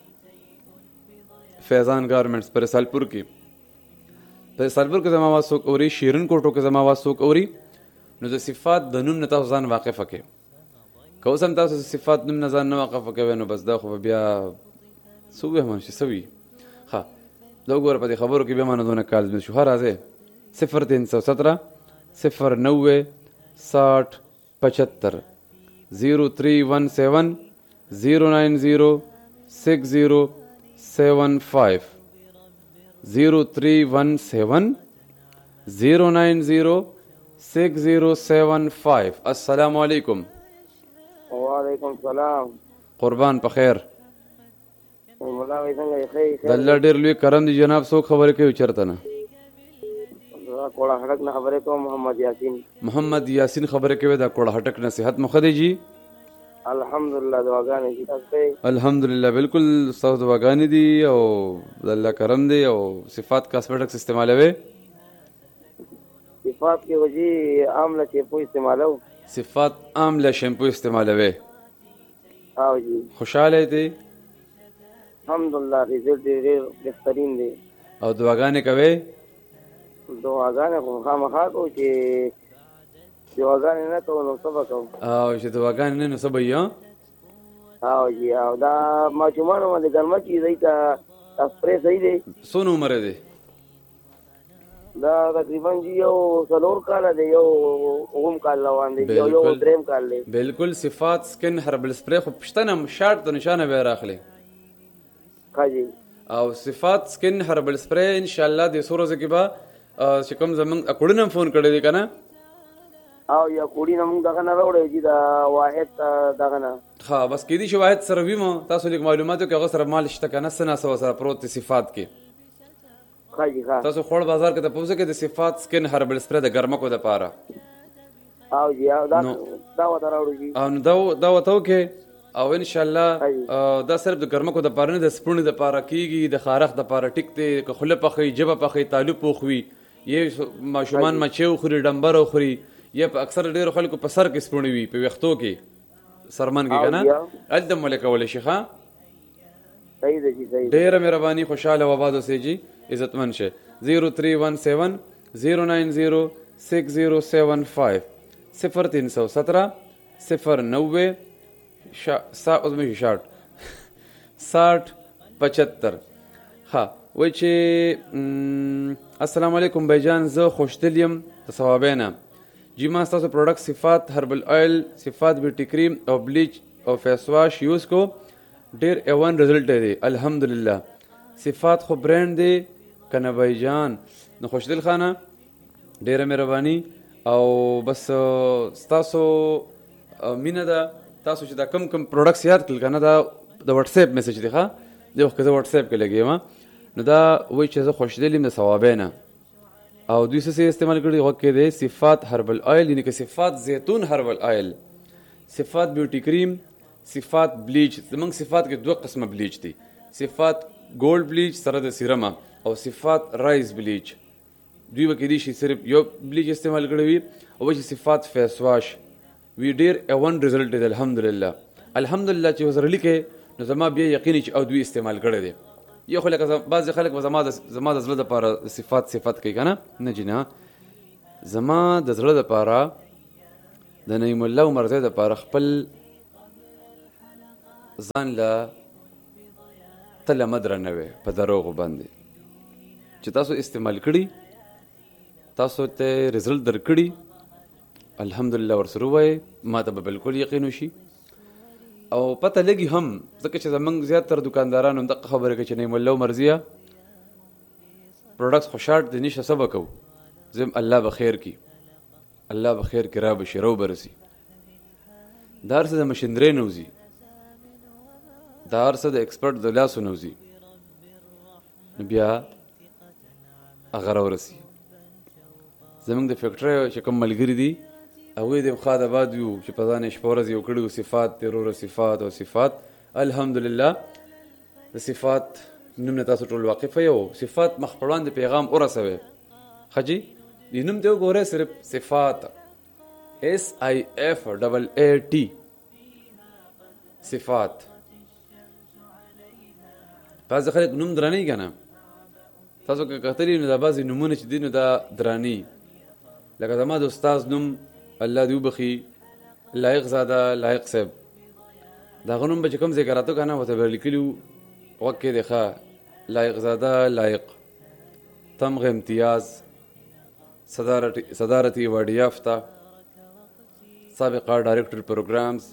فیضان گارمنټس په رسالپور کې په رسالپور کې زما آواز څوک اوري شیرین کوټو کې زما آواز څوک اوري نو د صفات د نوم نه تاسو ځان واقفه کړئ. که اوس هم تاسو د صفات نوم نه ځان نه واقفه کوئ نو بس دا خو بیا څه ووایم چې څه وي. ښه دا وګوره په دې خبرو کې بیا ما نه دونه کال شو. ښه راځئ صفر تین سو سترہ صفر نوے ساٹھ پچہتر زیرو تھری ون سیون زیرو نائن زیرو سکس زیرو سیون فائیو زیرو تھری ون سیون زیرو نائن زیرو سکس زیرو سیون فائیو. السلام علیکم. وعلیکم السلام. قربان په خیر. مولا وې څنګه ښه د الله ډېر لوی کرم دی جناب. څوک خبرې کوي چېرته نه؟ کوړه هټک نه خبرې کوم. محمد یاسین. محمد یاسین خبرې کوي د کوړه هټک نه. صحت مو ښه دی جی؟ الحمدلله دعاګانې دي تاسو. الحمدلله بالکل ستاسو دعاګانې دي او د الله کرم دی. او صفات کاسمیټکس استعمالوي؟ صفات کې وجي عامله شیمپو استعمالو. صفات عامله شیمپو استعمالوي؟ او جی. خوشاله دي؟ الحمدلله رزلټ ډېر بهترین دی. او دعاګانې کوي؟ دعاګانې خو خامخا کوو چې دعاګانې نه کوو نو څه به کوو. او چې دعاګانې نه نو څه به وي؟ او جی. او دا ماشومانو باندې ګرمه چې دی ته سپری صحیح دی. څونه عمر دی؟ دا تقریبا جی یو څلور کاله دی یو اووم کال روان دی یو یو دریم کال دی. بالکل صفات سکن هربل سپری خو پښتنه شارټ د نشانه به راخلي. ښه جی. او صفات سکن هربل سپری ان شاء الله د څو ورځې کې به چې کوم زمونږ اکوړي نه فون کړی دی که نه او یا کوړي نه مونږ دغه نه راوړی چې دا واحد دغه نه. ښه بس کېدای شي واحد سره وي مو تاسو لیک معلوماتو کې هغه سره مال شته که نه څه ناسوه سره پروت دی صفات کې. ښه جي ښه. تاسو خوړ بازار کې تپوس کې د صفات سکن هربل سپری د ګرمکو دپاره. او جی. او دا دا ورته راوړو جي. او نو دا دا ورته وکړئ او ان شاء الله دا صرف د ګرمکو دپاره نه د سپوڼې دپاره کېږي د خارښ دپاره ټیک دی. که خوله پخوي ژبه پخوي تالو پوخ وي یې ماشومان مچۍ وخوري ډمبر وخوري یا په اکثر ډېرو خلکو په سر کې سپوڼې وي په ویښتو کې سرمن کې که نه هلته مو لګولی شي. ښه صحیح دی جی. صحیح. ډېره مهرباني خوشحاله و آباد اوسئ جي عزتمند شئ. زیرو تھری ون سیون زیرو نائن زیرو سکس زیرو سیون فائیو صفر تین سو سترہ صفر نوے شاٹ ساٹھ پچہتر. ها وای چې السلام علیکم بیجان زه خوشدل یم د ثوابینا جی ما ستاسو پروډکټ صفات هربل آیل صفات بیوټي کریم او بلیچ او فیس واش یوز کو ډیر ایوان رزلټ دی الحمدلله. صفات خو برانډ دی کنه بیجان نو خوشدل خانه ډیره مهرباني او بس ستاسو مینه ده. تاسو چې دا کم کم پروډکټس یاد کړل کنه دا د واتس اپ میسج دی. ښه د وخت زه واتس اپ کې لګیم نو دا وایي چې زه خوشدل یم د ثوابینا او دوی څه استعمال کړي هغه کې دی صفات هربل آیل یعنی که صفات زیتون هربل آیل صفات بیوټي کریم صفات بلیچ. زمونږ صفات کې دوه قسمه بلیچ دي صفات ګولډ بلیچ سره د سیرم او صفات رایز بلیچ. دوی به کېدای شي صرف یو بلیچ استعمال کړی وي او چې صفات فیس واش وی ډیر ایون رزلټ دی الحمدلله. الحمدلله چې وزر لیکه نو زما بیا یقیني چې او دوی استعمال کړی دی. یو خو لکه بعضې خلک به زما د زما د زړه دپاره صفات صفت کوي که نه نه جي نه زما د زړه دپاره د نعیم الله عمرزی دپاره خپل ځان له تله مه درنوئ په دروغو باندې چې تاسو استعمال کړي، تاسو ته رزلټ درکړي، الحمدلله ورسره ووایئ، ما ته به بالکل یقین وشي او پته لګي هم، ځکه چې زمونږ زیاتره دکانداران هم دغه خبره کوي چې نعیم الله مرضیه پروډکټس خو شارټ دی نشته، څه به کوو؟ زم الله به خیر کي، الله به خیر کي، را به شي، رو به رسي. دا هر څه د مشندرۍ نه وځي، دا هر څه د ایکسپرټ د لاسو نه وځي، نو بیا هغه راورسي. زمونږ د فیکټرۍ چې کوم ملګري دي هغوی د خاد آباد یو چې په ځان یې شپه ورځ یو کړي وو صفات دی وروره، صفات او صفات. الحمدلله د صفات نوم نه تاسو ټول واقفه یو، صفات مخ په وړاندې پیغام ورسوئ. ښه جي د نوم ته وګورئ، صرف صفات، ایس آی ایف ډبل اے ټي، صفات. بعضې خلک نوم درانه که نه، تاسو که کتلي نو دا بعضې نومونه چې دي نو دا دراني. لکه زما د استاذ نوم الله دې وبخي لایق زاده لایق صاحب، د هغه نوم به چې کوم ځای کې راته که نه ورته به لیکلي وو غوږ کې دی ښه لایق زاده لایق، تمغ امتیاز، صدارت ایوارډ یافته، سابقه ډایرکټر پروګرامز،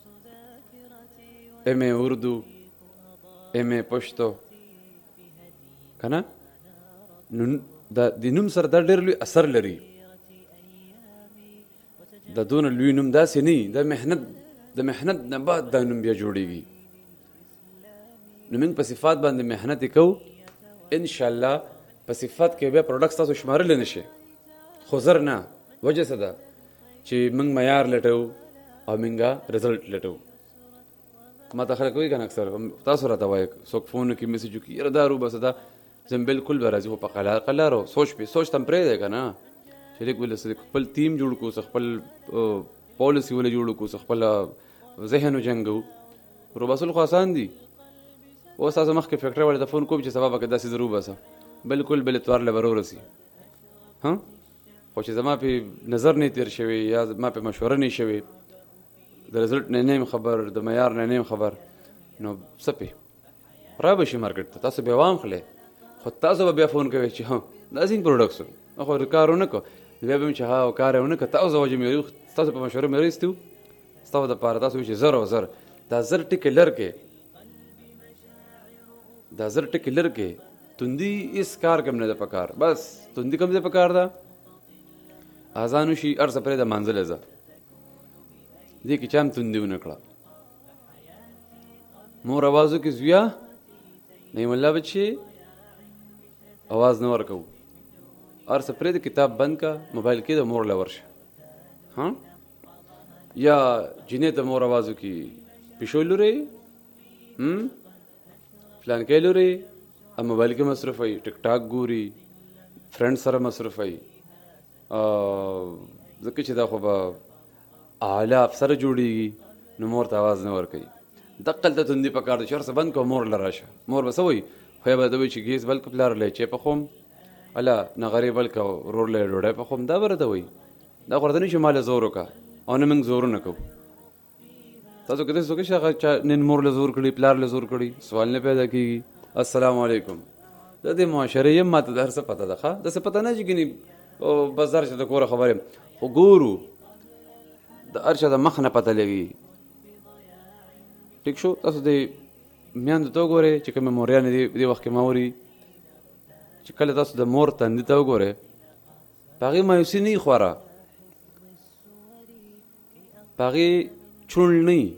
ایم اے اردو، ایم اے پښتو، که نه؟ نو د نوم سره دا ډېر لوی اثر لري. د دونه لوی نوم داسې نه وي، د محنت د محنت نه بعد دا نوم بیا جوړېږي. نو موږ په صفات باندې محنت کوو، انشاءالله په صفات کې بیا پروډکټس تاسو شمارلی نه شئ، خو زر نه. وجه څه ده چې موږ معیار لټوو او موږ رزلټ لټوو. ما ته خلک وایي که نه اکثر تاسو راته وایي، څوک فون وکړي میسج وکړي یاره دا روباسه دا زم بالکل به راځي، خو په قلاره لارو سوچ پې سوچ ته هم پرېږدی که نه، چې لږ ولې خپل ټیم جوړ کړو، خپل پالیسي ولې جوړ کړو، خپل ذهن وجنګو. روباسل خو اسان دي. اوس تاسو مخکې فیکټرۍ والے ته فون کوم چې سبا به که داسې زه روباسه بالکل بل اتوار له به راورسي. ها خو چې زما پې نظر نه تېر شوی یا زما پې مشوره نه شوې، د رزلټ نه نه یم خبر، د معیار نه نه یم خبر، نو څه پې را به شي مارکېټ ته، تاسو بیا وام خلئ. خو تاسو به بیا فون کوئ چې ها دا ځینې پروډکټس و خو کار ونه کړو، بیا به یم چې ها کار یې ونه کړ، تاسو وجه مې ستاسو په مشوره مې رایستي وو، ستاسو دپاره تاسو وایي چې زر او زر دا زر ټکې لر کې، دا زر ټکې لر کې توندي هېڅ کار کم نه ده پکار. بس توندي کم ځای پکار ده، اذان وشي هر څه پرېږده مانځلی ځه، دې کې چا هم توندي ونه کړه. مور اواز وکړي زویه نعیم الله بچې اواز نه ورکوو، هر څه پرېږده کتاب بند که، موبایل کې د مور له ورشه. ها یا جینۍ ته مور اواز وکړي پیشو لورې فلانکی لورې، موبایل کې مصروف وي، ټیک ټاک ګوري، فرینډ سره مصروف وي، ځکه چې دا خو به اعلی افسر جوړېږي، نو مور ته اواز نه ورکوي. دقلته توندي پکار ده چې هر څه بند کړه مور له راشه. مور به څه وایي؟ خو یا به ته وایي چې ګیس بل کړه پلار له یې چای پخوم، الله نغرې بل کړه ورور له یې ډوډۍ پخوم، دا به راته وایي. دا خو راته نه چې ما له زور وکړه او نه موږ زور نه کوو. تاسو که داسې وکړئ چې هغه چا نن مور له زور کړي پلار له زور کړي، سوال نه پیدا کېږي. السلام علیکم. د دې معاشرې یم ما ته د هر څه پته ده، ښه داسې پته نه چې ګینې بس در چې د کوره خبرې، خو ګورو د هر چا د مخ نه پته لګي. ټیک شو. تاسو د میندو ته وګورئ چې کومې موریانې دي دې وخت کې موري، چې کله تاسو د مور تندي ته وګورئ په هغې مایوسي نه وي خورا، په هغې چوڼ نه وي،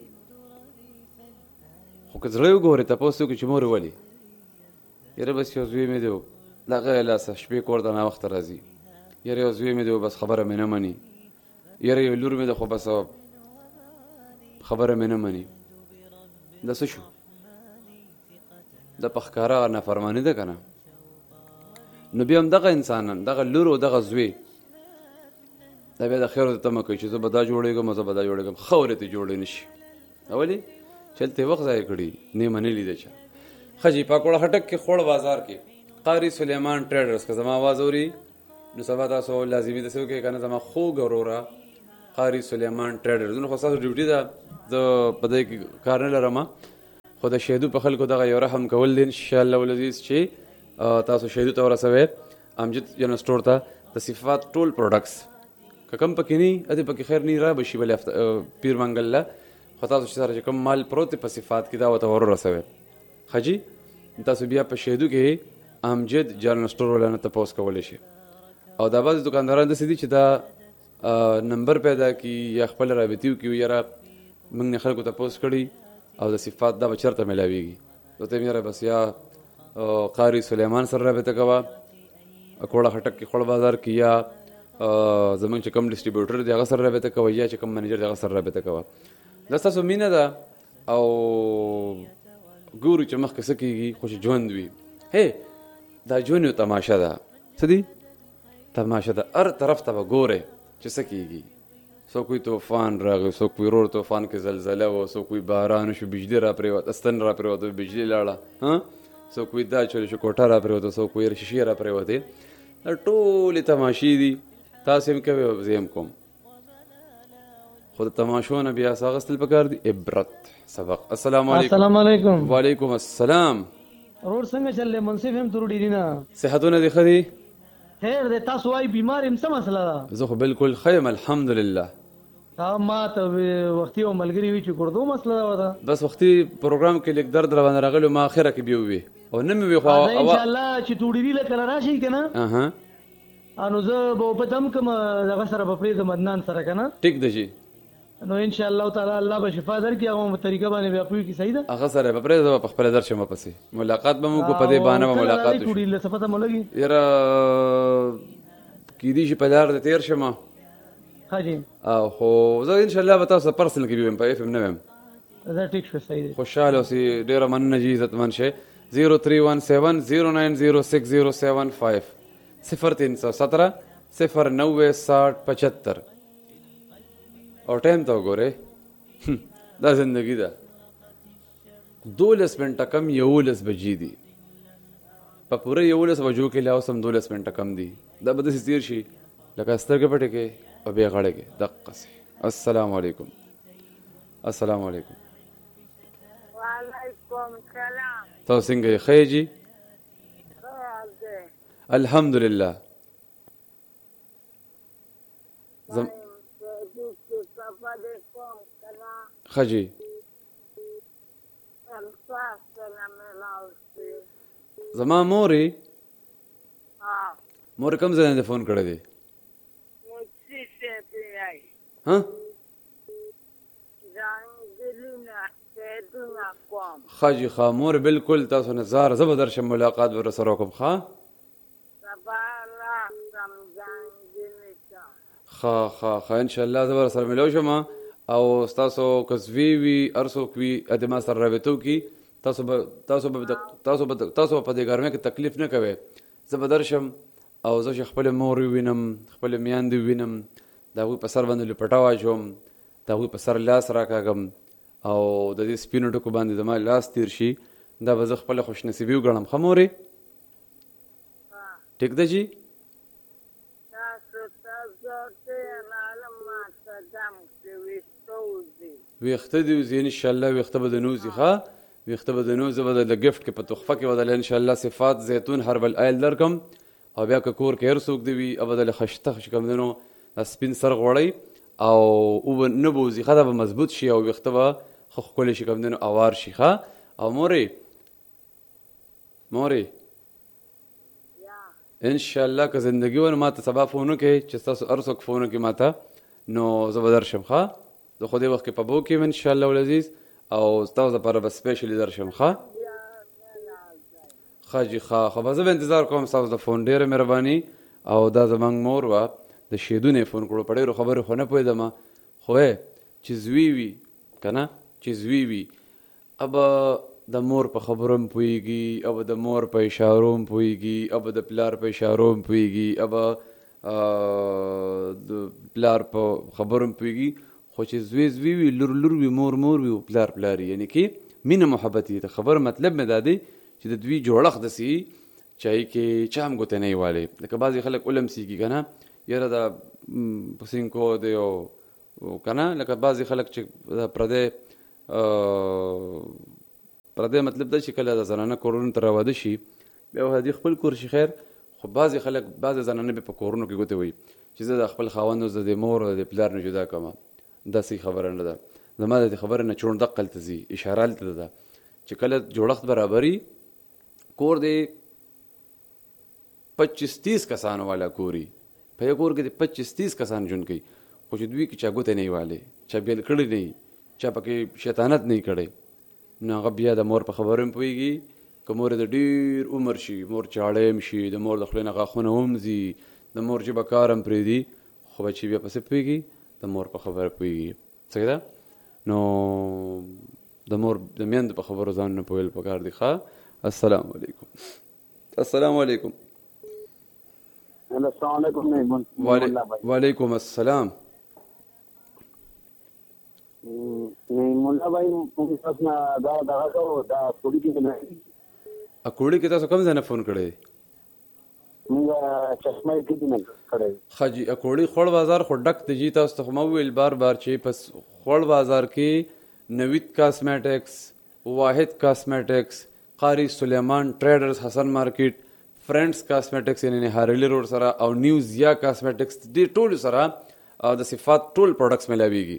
خو که زړه یې وګورئ تپوس وکړئ چې مورې ولې، یاره بس یو زوی مې دی د هغه له لاسه شپې کور ته ناوخته راځي، یاره یو زوی مې دی بس خبره مې نه مني، یاره یو لور مې ده خو بس خبره مې نه مني. دا څه شو؟ دا په ښکاره نافرماني ده که نه؟ نو بیا هم دغه انسانان، دغه لور او دغه زوی دا بیا د خیر ورته تمه کوي چې زه به دا جوړېږم او زه به دا جوړېږم، ښه ورته جوړې نه شي. ولې؟ چې هلته یې وخت ضایع کړي، نه یې منلي ده چا. ښه جي پاکوړه خټک کې خوړ بازار کې قاري سلیمان ټریډرز که زما آواز اوري نو سبا تاسو لازمي داسې وکړئ که نه زما خوږ وروره قاري سلیمان ټریډرز. نو خو ستاسو ډیوټي ده، زه په دې کې کار نه لرم، خو د شهیدو په خلکو دغه یو رحم کول دی انشاءالله العزیز چې تاسو شهیدو ته ورسوئ امجد جنرال سټور ته د صفات ټول پروډکټس که کوم پکې نه وي ادې پکې خیر نه را به شي بلې پیر منګل له خو تاسو چې سره چې کوم مال پروت په صفات کې دا ورته ور ورسوئ ښه جي تاسو بیا په شهیدو کې امجد جنرال سټور ولانه تپوس کولی شي او دا بعضې دکانداران داسې دي چې دا نمبر پیدا کړي یا خپل رابطې وکړي یاره موږ نه خلکو تپوس کړي او د صفات دا به چېرته میلاویږي ورته یم یاره بس یا قاري سلیمان سره رابطه کوه کوړه خټک کې خوړ بازار کې یا زمونږ چې کوم ډسټریبیوټر دی هغه سره رابطه کوه یا چې کوم منیجر دی هغه سره رابطه کوه دا ستاسو مینه ده او ګورو چې مخکې څه کېږي خو چې ژوند وي هی دا ژوند یو تماشه ده څه دي تماشه ده هر طرف ته به ګورې چې څه کېږي څوک وایي طوفان راغی څوک وایي روړ طوفان کې زلزله و څوک وایي باران وشو بجلي را پرېوت استن را پرېوت بجلي لاړه ها څوک وایي دا چورې شو کوټه را پرېوته څوک وایي شیشې را پرېوتې دا ټولې تماشې دي تاسو هم کوئ او زه هم کوم خو د تماشو نه بیا څه اخیستل پکار دي عبرت سبق السلام علیکم السلام علیکم وعلیکم السلام ورور څنګه چل منصف هم تر ډیری نه صحتونه دي ښه دي خیر دی تاسو وايي بیمار هم څه مسله ده زه خو بالکل ښه یم الحمدلله تا ما ته وختي او ملګري وي چې ګردو مسله ده بس وختي پروګرام کې لیک درد را باندې راغلی ما اخره کې بیا ووي او نه مې وي خو ان شاء الله چې توډيري لکه راشي کنه اها انو زه به په دم کوم دغه سره په پریز مدنان سره کنه ټیک دی جی نو ان شاء الله تعالی الله به شفا درکړي هغه طریقه باندې بیا پوي کی صحیح ده هغه سره په پریز په خپل درشم پسې ملاقات به موږ په دې باندې ملاقات وشو توډي له صفته مولګي یاره کې دي چې په لار د تیر شمه حاجی او خو زه ان شاء الله به تاسو پرسنل کې بیم په اف ام نه ویم دا ټیک شو صحیح دی خوشاله اوسئ ډیره مننه جی عزتمن شه زیرو تھری ون سیون زیرو نائن زیرو سکس زیرو سیون فائیو صفر تین سو سترہ صفر نوے ساٹھ پچہتر او ټایم ته وګورئ دا زندگی ده دولس منټه کم یولس بجې دي په پوره یولس بجو کې لا اوس هم دولس منټه کم دي دا به داسې تېر شي لکه سترګې پټې کې او بیا غاړې کې دقسې السلام علیکم السلام علیکم وعلیکم سلام تاسو څنګه یې ښه یې جي الحمدلله زم ښه جي زما مورې مور کوم ځای نه فون کړی دی ها ښه جي ښه مور بالکل تاسو نه زار زه به درشم ملاقات به رسره وکړم ښه ښه ښه ښه انشاءالله زه به رسره ملو شم او ستاسو که زوی وي هر څوک وي د ما سره رابطه وکړي تاسو به تاسو به تاسو به تاسو په دې ګرمۍ کې تکلیف نه کوئ زه به درشم او زه چې خپلې مور ووینم خپلې میندې ووینم د هغوی په سر باندې لپټه واچوم د هغوی په سر لاس راکاږم او د دې سپینو ټکو باندې زما لاس تیر شي دا به زه خپله خوشنصیبي وګڼم ښه مورې ټیک ده جي ویښته دې وځي انشاءالله ویښته به د نوځي ښه ویښته به د نوځي به د ګفټ کې په تحفه کې به دله انشاءالله صفات زیتون هربل آیل درکم او بیا که کور کې هر څوک دی وي او به دله خشته چې کوم دی نو سپین سر غوړی او او نه به وځي ښه دا به مضبوط شي او ویښته به ښه ښکلی شي کوم دی نو اوار شي ښه او مورې مورې انشاءالله که زندګي ونه ما ته سبا فون وکړئ چې ستاسو هر څوک فون وکړي ما ته نو زه به درشم ښه زه خو دې وخت کې په بو کې یم انشاءالله العزیز او ستاسو دپاره به سپیشلي درشم ښه ښه جي ښه خو به زه به انتظار کوم ستاسو د فون ډېره مهرباني او دا زموږ مور وه د شیدو نه یې فون کړو په ډېرو خبرو خو نه پوهېدم خو چې زوی وي که نه چې زوی وي ابه د مور په خبرو هم پوهېږي ابه د مور په اشارو هم پوهېږي ابه د پلار په اشارو هم پوهېږي ابه د پلار په خبرو هم پوهېږي خو چې زوی زوی وي لور لور وي مور مور وي او پلار پلار وي یعنې کې مینه محبت وي د خبر مطلب مې دا دی چې د دوی جوړښت داسې وي چې هغې کې چا هم ګوته نه یې والی لکه بعضې خلک ولمسېږي که نه یاره دا پسینکو دی او که نه لکه بعضې خلک چې دا پردی تر دې مطلب دا چې کله د زنانه کورونو ته راواده شي بیا هدي خپل کور شي خیر، خو بعضې خلک بعضې زنانه به په کورونو کې ګوتې وایي چې زه د خپل خاوند زه د مور او د پلار نه جدا کوم. دا صحیح خبره نه ده. زما د دې خبره نه چوڼ دقل ته ځي، اشاره هلته ده چې کله جوړښت برابري کور دی پچیس تیس کسانو والا کوري، په یو کور کې د پچیس تیس کسان ژوند کوي، خو چې دوی کې چا ګوتې نه وي والې، چا بیل کړی نه وي، چا پکې شیطانت نه وي کړی، نو هغه بیا د مور په خبرو هم پوهېږي. که مور د ډېر عمر شي، مور چاړی هم شي، د مور د خولې نه غاښونه هم ځي، د مور ژبه کار هم پرېږدي، خو بچي بیا پسې پوهېږي د مور په خبره پوهېږي. صحیح ده؟ نو د مور د میندو په خبرو ځان نه پوهېدل پکار دي. ښه، السلام علیکم. السلام علیکم. السلام علیکم. وعلیکم السلام. مولا بھائی موږ تاسو نه دا دغه کوو دا کوډي کې نه اکوړي کې تاسو کوم ځای نه فون کړی؟ موږ چشمه کې نه کړی. ښه جي، اکوړي خوړ بازار خو ډک دی جي. تاسو ته خو ما وویل بار بار چې پس خوړ بازار کې نوید کاسمیټکس، واحد کاسمیټکس، قاری سلیمان ټریډرز، حسن مارکیټ، فرینډز کاسمیټکس یعنی هارلی روډ سره او نیو زیا کاسمیټکس، دې ټولو سره د صفات ټول پروډکټس ملاویږي.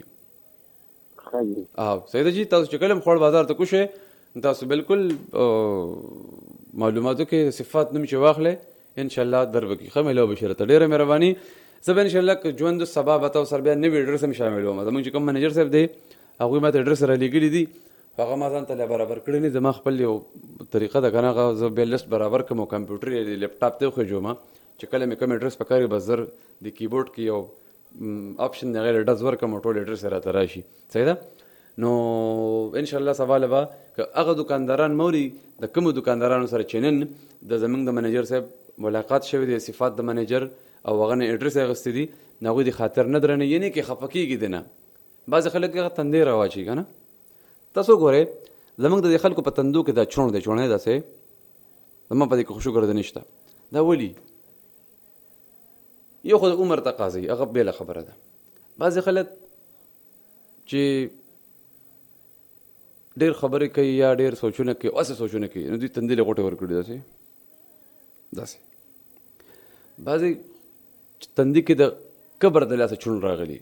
او صحیح ده جی. تاسو چې کله خوړ بازار ته کوشئ تاسو بالکل معلوماتو کې صفات نوم چې واخلئ انشاءالله در به کړي. ښه میلاو بشره ته ډېره مهرباني. زه به انشاءالله که ژوند سبا به تاسو سره بیا نوي اډرس هم شاملوم. زموږ چې کوم منیجر صاحب دی هغوی ما ته اډرس رالیږلي دي، هغه ما ځان ته برابر کړی نه. زما خپل یو طریقه ده که نه، هغه زه بیا لیست برابر کړم او کمپیوټر یې لیپټاپ ته وخېږم چې کله مې کوم اډرس پکار وي بس زر د کیبورډ کې یو آپشن د غیر ډز ورکړم او ټول اډرس یې راته راشي. صحیح ده؟ نو انشاءالله سبا له به که هغه دکانداران موري د کومو دکاندارانو سره چې نن د زموږ د منیجر صاحب ملاقات شوی دی، صفات د منیجر او هغه نه اډرس یې اخیستی دي، نو هغوی د خاطر نه درنه یعنې کې خفه کېږي دی نه. بعضې خلک هغه تندې راواچي که نه. تاسو ګورئ زموږ د دې خلکو په تندو کې دا چوڼ دی، چوڼی داسې زما په دې کې خو شکر دی نشته. دا ولي؟ یو خو د عمر تقاضي، هغه بېله خبره ده. بعضې خلک چې ډېر خبرې کوي یا ډېر سوچونه کوي، هسې سوچونه کوي، نو دوی تندې له غوټې ورکړي داسې داسې. بعضې تندي کې د کبر د لاسه چوڼ راغلي،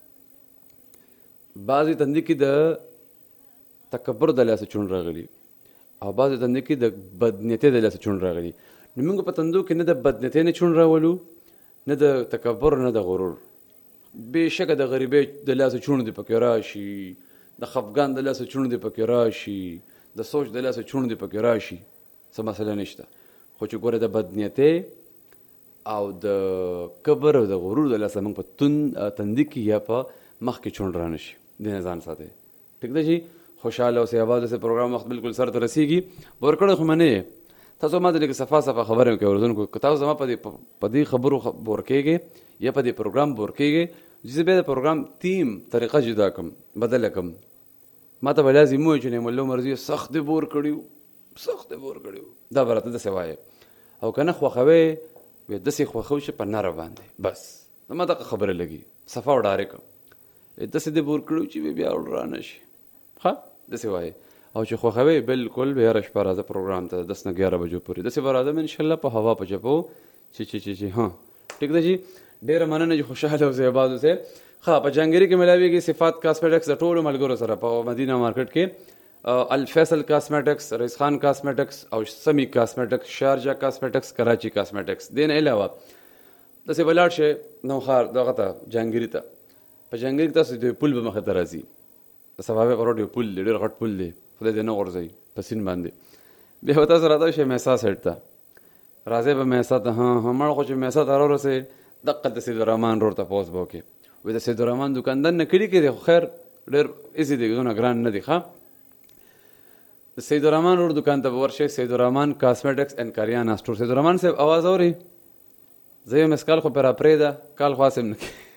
بعضې تندي کې د تکبر د لاسه چوڼ راغلي، او بعضې تندي کې د بدنیتۍ د لاسه چوڼ راغلي. نو موږ په تندو کې نه د بدنیتۍ نه چوڼ راولو، نه د تکبر نه د غرور. بېشکه د غریبۍ د لاسه چوڼ دې پکې راشي، د خفګان د لاسه چوڼ دې پکې راشي، د سوچ د لاسه چوڼ دې پکې راشي، څه مسله نشته. خو چې ګوره د بدنیتۍ او د کبر او د غرور د لاسه موږ په تندي کې یا په مخ کې چوڼ را نشي. دې نه ځان ساتئ. ټیک ده جی. خوشحاله اوسئ، آباد اوسئ. پروګرام وخت بالکل سر ته رسېږي. بور کړی خو منې یې تاسو ما ته لږ صفا صفا خبرې مې کوئ اورېدونکو. که تاسو زما په دې خبرو بور کېږئ یا په دې پروګرام بور کېږئ، زه بیا د پروګرام تیم طریقه جدا کړم، بدله کړم. ما ته به لازم ووایي چې نعیم الله مرضي سخت دې بور کړي وو، سخت دې بور کړي وو، دا به راته داسې وایې. او که نه خوښوئ بیا داسې خوښو چې په نره باندې بس زما دغه خبره لګي صفا او ډارې کړم. داسې دې بور کړي وو چې بیا اول را نه شي. ښه داسې وایې. او چې خوښوئ بالکل بیا هره شپه راځه پروګرام ته دس نه ګیاره بجو پورې داسې به راځم انشاءالله په هوا په چپو چې چې چې چې ها ټیک ده جی. ډېره مننه چې خوشحاله اوسئ، آباد اوسئ. ښه په جهانګیري کې ملاویږي صفات کاسمیټکس د ټولو ملګرو سره په مدینه مارکیټ کې، الفیصل کاسمیټکس، رئیس خان کاسمیټکس او سمی کاسمیټکس، شارجه کاسمیټکس، کراچي کاسمیټکس. دې نه علاوه داسې به لاړ شئ نوښار دغه ته جهانګیري ته. په جهانګیري کې تاسو د پل به مخې ته راځي، د صفاوي په روډ یو پل دی، ډېر غټ پل دی، خدای دې نه غورځوي په سیند باندې. بیا به تاسو راته شئ میسا سایډ ته، راځئ به میسا ته. ها ها مړ خو چې میسا ته راورسئ دقه د سیدالرحمان روډ ته پوز به وکړئ. وایي د سیدالرحمان دوکاندار نه کلي کې دی، خو خیر ډېر ایزي دی، دونه ګران نه دی. ښه د سیدالرحمان روډ دوکان ته به ورشئ، سیدالرحمان کاسمیټکس اینډ کریانا سټور. سیدالرحمان صاحب آواز اورئ؟ زه یو مس کال خو پرې راپرېږده، کال خو هسې هم نه کوي.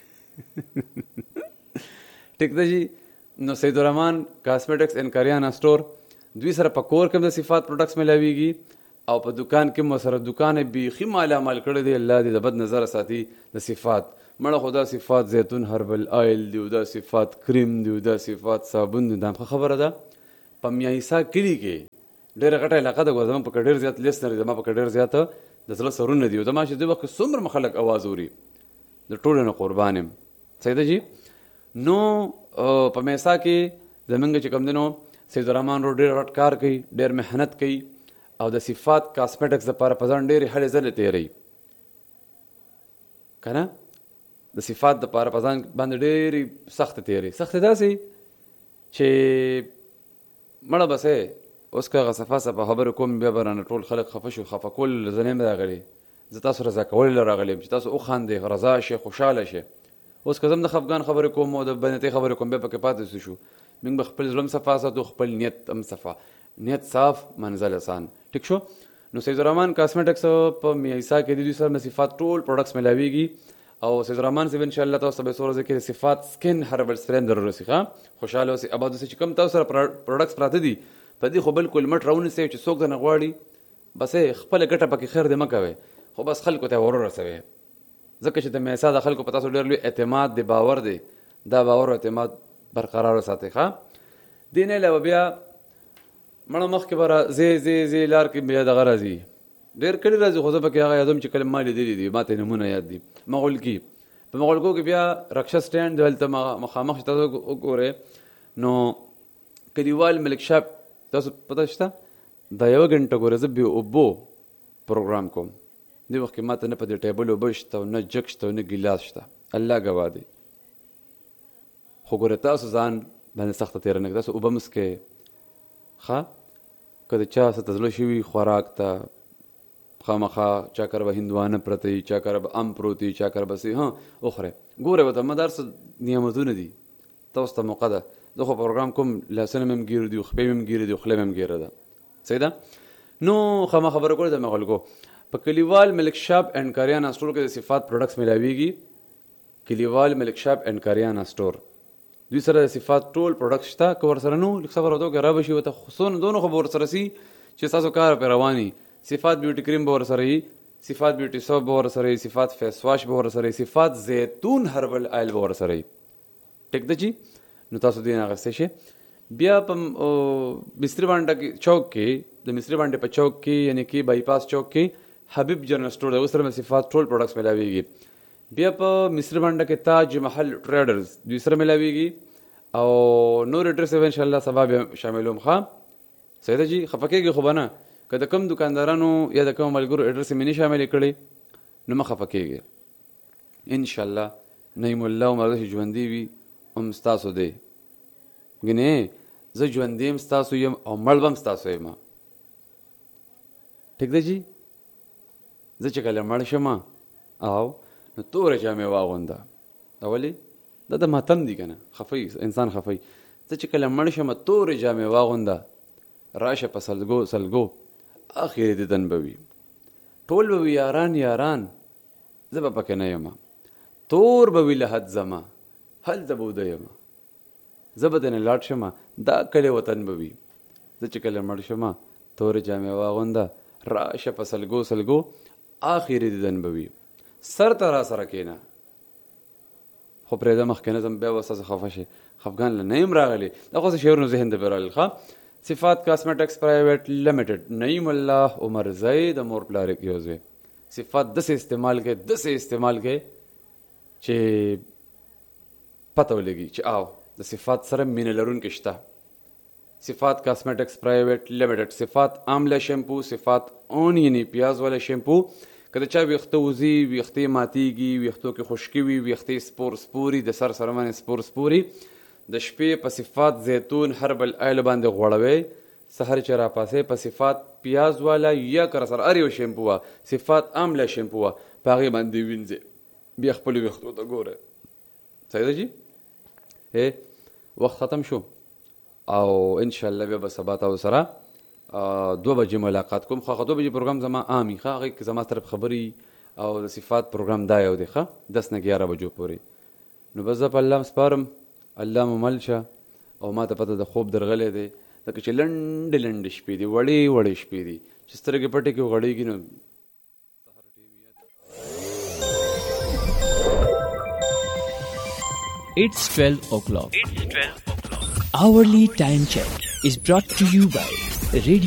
ټیک ده جي. نو سیدالرحمان کاسمیټکس اینډ کریانا سټور دوی سره په کور کې هم د صفات پروډکټس ملاویږي او په دکان کې مو سره دکان بیخي مالامال کړی دی. الله دې د بد نظره ساتي د صفات. مړه خو دا صفات زیتون هربل آیل دی، دا صفات کریم دی، دا صفات صابون دی. دا خبره ده په میایسا کلي کې ډېره غټه علاقه ده زموږ په کې ډېر زیات لیسنر دي، زما په کې ډېر زیات د زړه سرونه دي او زما چې دې وخت څومره خلک اواز اوري د ټولو نه قربان یم. صحیح ده جي. نو په میسا کې زمونږ چې کوم دی نو سید الرحمن رو ډېر غټ کار کوي، ډېر محنت کوي او د صفات کاسمیټکس دپاره په ځان ډېرې هلې ځلې تېروي که نه، د صفات دپاره په ځان باندې ډېرې سختې تېروي. سختې داسې چې مړه بسې اوس که هغه صفا صفا خبرې کوم بیا به رانه ټول خلک خفه شو، خفه کول زه نه یم راغلی، زه تاسو رضا کولو له راغلی یم چې تاسو وخاندئ، رضا شئ، خوشحاله شئ. اوس که زه هم د خفګان خبرې کوم او د بدنیتۍ خبرې کوم بیا پکې پاتې شو. موږ به خپل زړه هم صفا ساتو، خپل نیت هم صفا، نیت صاف منزل آسان. ټیک شو. نو سید الرحمن کاسمیټکس په میسا کې د دوی سره صفات ټول پروډکټس ملاویږي او سید الرحمن صاحب ان شاء الله تاسو به سورځ کې صفات سکن هربل سپرین در رسیخه خوشاله اوسئ آباد اوسئ چې کوم تاسو سره پروډکټس پراته دي په دې خو بالکل مټ راونی سي چې څوک نه غواړي بس خپل ګټه پکې خیر دې مکوي خو بس خلکو ته ورور رسوي ځکه چې د میسا د خلکو په تاسو ډېر لوی اعتماد دی، باور دی، دا باور او اعتماد برقرار وساتئ. ښه دې نه علاوه بیا مړه مخکې به را زی زی زی لار کې بیا دغه راځي ډېر کلي راځي خو زه پکې هغه یادوم چې کله ما لیدلي دي، ما ته نمونه یاد دي. مغولکي په مغولکو کې بیا رکشه سټینډ دی، هلته مخامخ چې تاسو وګورئ نو کلیوال ملک شاپ تاسو پته شته دا یوه ګنټه ګورې زه بې اوبو پروګرام کوم، دې وخت کې ما ته نه په دې ټیبل اوبه شته او نه جګ شته او نه ګیلاس شته، الله ګواه دی. خو ګورې تاسو ځان باندې سخته تېره نه کړه، تاسو اوبه مسکئ. ښه که د چا څه ته زړه شوي خوراک ته خامخا چا کره به هندوانه پرته وي، چا کره به ام پروت وي، چا کره به څه ها وخورئ. ګورئ ورته ما دا هر څه نعمتونه دي، تاسو ته موقع ده. زه خو پروګرام کوم لاسونه مې هم ګیرو دي، خپې مې هم ګیرې دي، خوله مې هم ګیره ده. صحیح ده. نو خامخا خبره کړې ده مې خلکو په کلیوال ملک شاپ اینډ کاریانا سټور کې د صفات پروډکټس ملاویږي. کلیوال ملک شاپ اینډ کاریانا سټور دوی سره د صفات ټول پروډکټ شته. که ورسره نو لږ صبر وکړو که را به شي ورته خصونه دونه خو به ورسره سي چې ستاسو کار پرې روان وي. صفات بیوټي کریم به ورسره وي، صفات بیوټي سوپ به ورسره وي، صفات فیس واش به ورسره وي، صفات زیتون هربل آیل به ورسره وي. ټیک ده جي. نو تاسو دې نه اخیستی شئ. بیا په مصري بانډه کې چوک کې د مصري بانډې په چوک کې یعنې کې بائی پاس چوک کې حبیب جنرل سټور دی، اوس سره مې صفات ټول پروډکټس ملاویږي. بیا په مصري بانډه کې تاج محل ټریډرز دوی سره ملاویږي او نور ایډرس ان شاء الله سبا بیا شاملوم. ښه صحیح ده جي. خفه کېږي خو به نه، که د کوم دکاندارانو یا د کوم ملګرو ایډرس مې نه شاملې کړي نو مه خفه کېږي. انشاءالله نعیم الله عمر چې ژوندي وي هم ستاسو دی، ګنې زه ژوندی یم ستاسو یم او مړ به هم ستاسو یم. ټیک ده جي. زه چې کله مړ شم او نو تورې جامې واغونده، ولې دا د ماتم دي که نه، خفی انسان خفی. زه چې کله مړ شم تورې جامې واغونده راشه په سلګو سلګو اخر دیدن به وي، ټول به وي یاران یاران، زه به پکې نه یم، تور به وي لحد زما هلته به وده یم، زه به دنې لاړ شم دا کلی وطن به وي. زه چې کله مړ شم تورې جامې واغونده راشه په سلګو سلګو آخر دیدن به وي، سر ته را سره کېنه. خو پرېږده مخکې نه ځم بیا به ستاسو خفه شي، خفګان له نه یم راغلی. دا خو څه شعرونه ذهن ته پرې راغلل. ښه صفات کاسمیټکس پرایویټ لمیټډ نعیم الله عمر زی د مور پلار یو ځای. صفات داسې استعمال کوي داسې استعمال کوي چې پته ولګي چې آو د صفات سره مینه لرونکي شته. صفات کاسمیټکس پرایویټ لمیټډ، صفات آمله شیمپو، صفات اونینی پیاز والا شیمپو. که د چا ویښته وځي، ویښتې ماتېږي، ویښتو کې خشکي وي، ویښتې سپور سپوري، د سر سره باندې سپور سپوري، د شپې په صفات زیتون هربل آیل باندې غوړوي، سحر چې راپاسې په صفات پیاز والا یا که سره هر یو شیمپو وه، صفات آمله شیمپو وه، په هغې باندې وینځئ، بیا خپلو ویښتو ته ګورئ. صحیح ده جي. وخت ختم شو او انشاءالله بیا به سبا تاسو سره دو بجې ملاقات کوم. خو هغه دو بجې پروګرام زما عامي، ښه هغې کې زما طرف خبرې او د صفات پروګرام دا یو دی، ښه دس نه ګیاره بجو پورې. نو بس زه په الله سپارم، الله مو مل شه. او ما ته پته د خوب درغلی دی ځکه چې لنډې لنډې شپې دي، وړې وړې شپې دي چې سترګې پټې کې وغړېږي نو It's twelve o'clock. It's twelve o'clock. Hourly time check is brought to you by Radio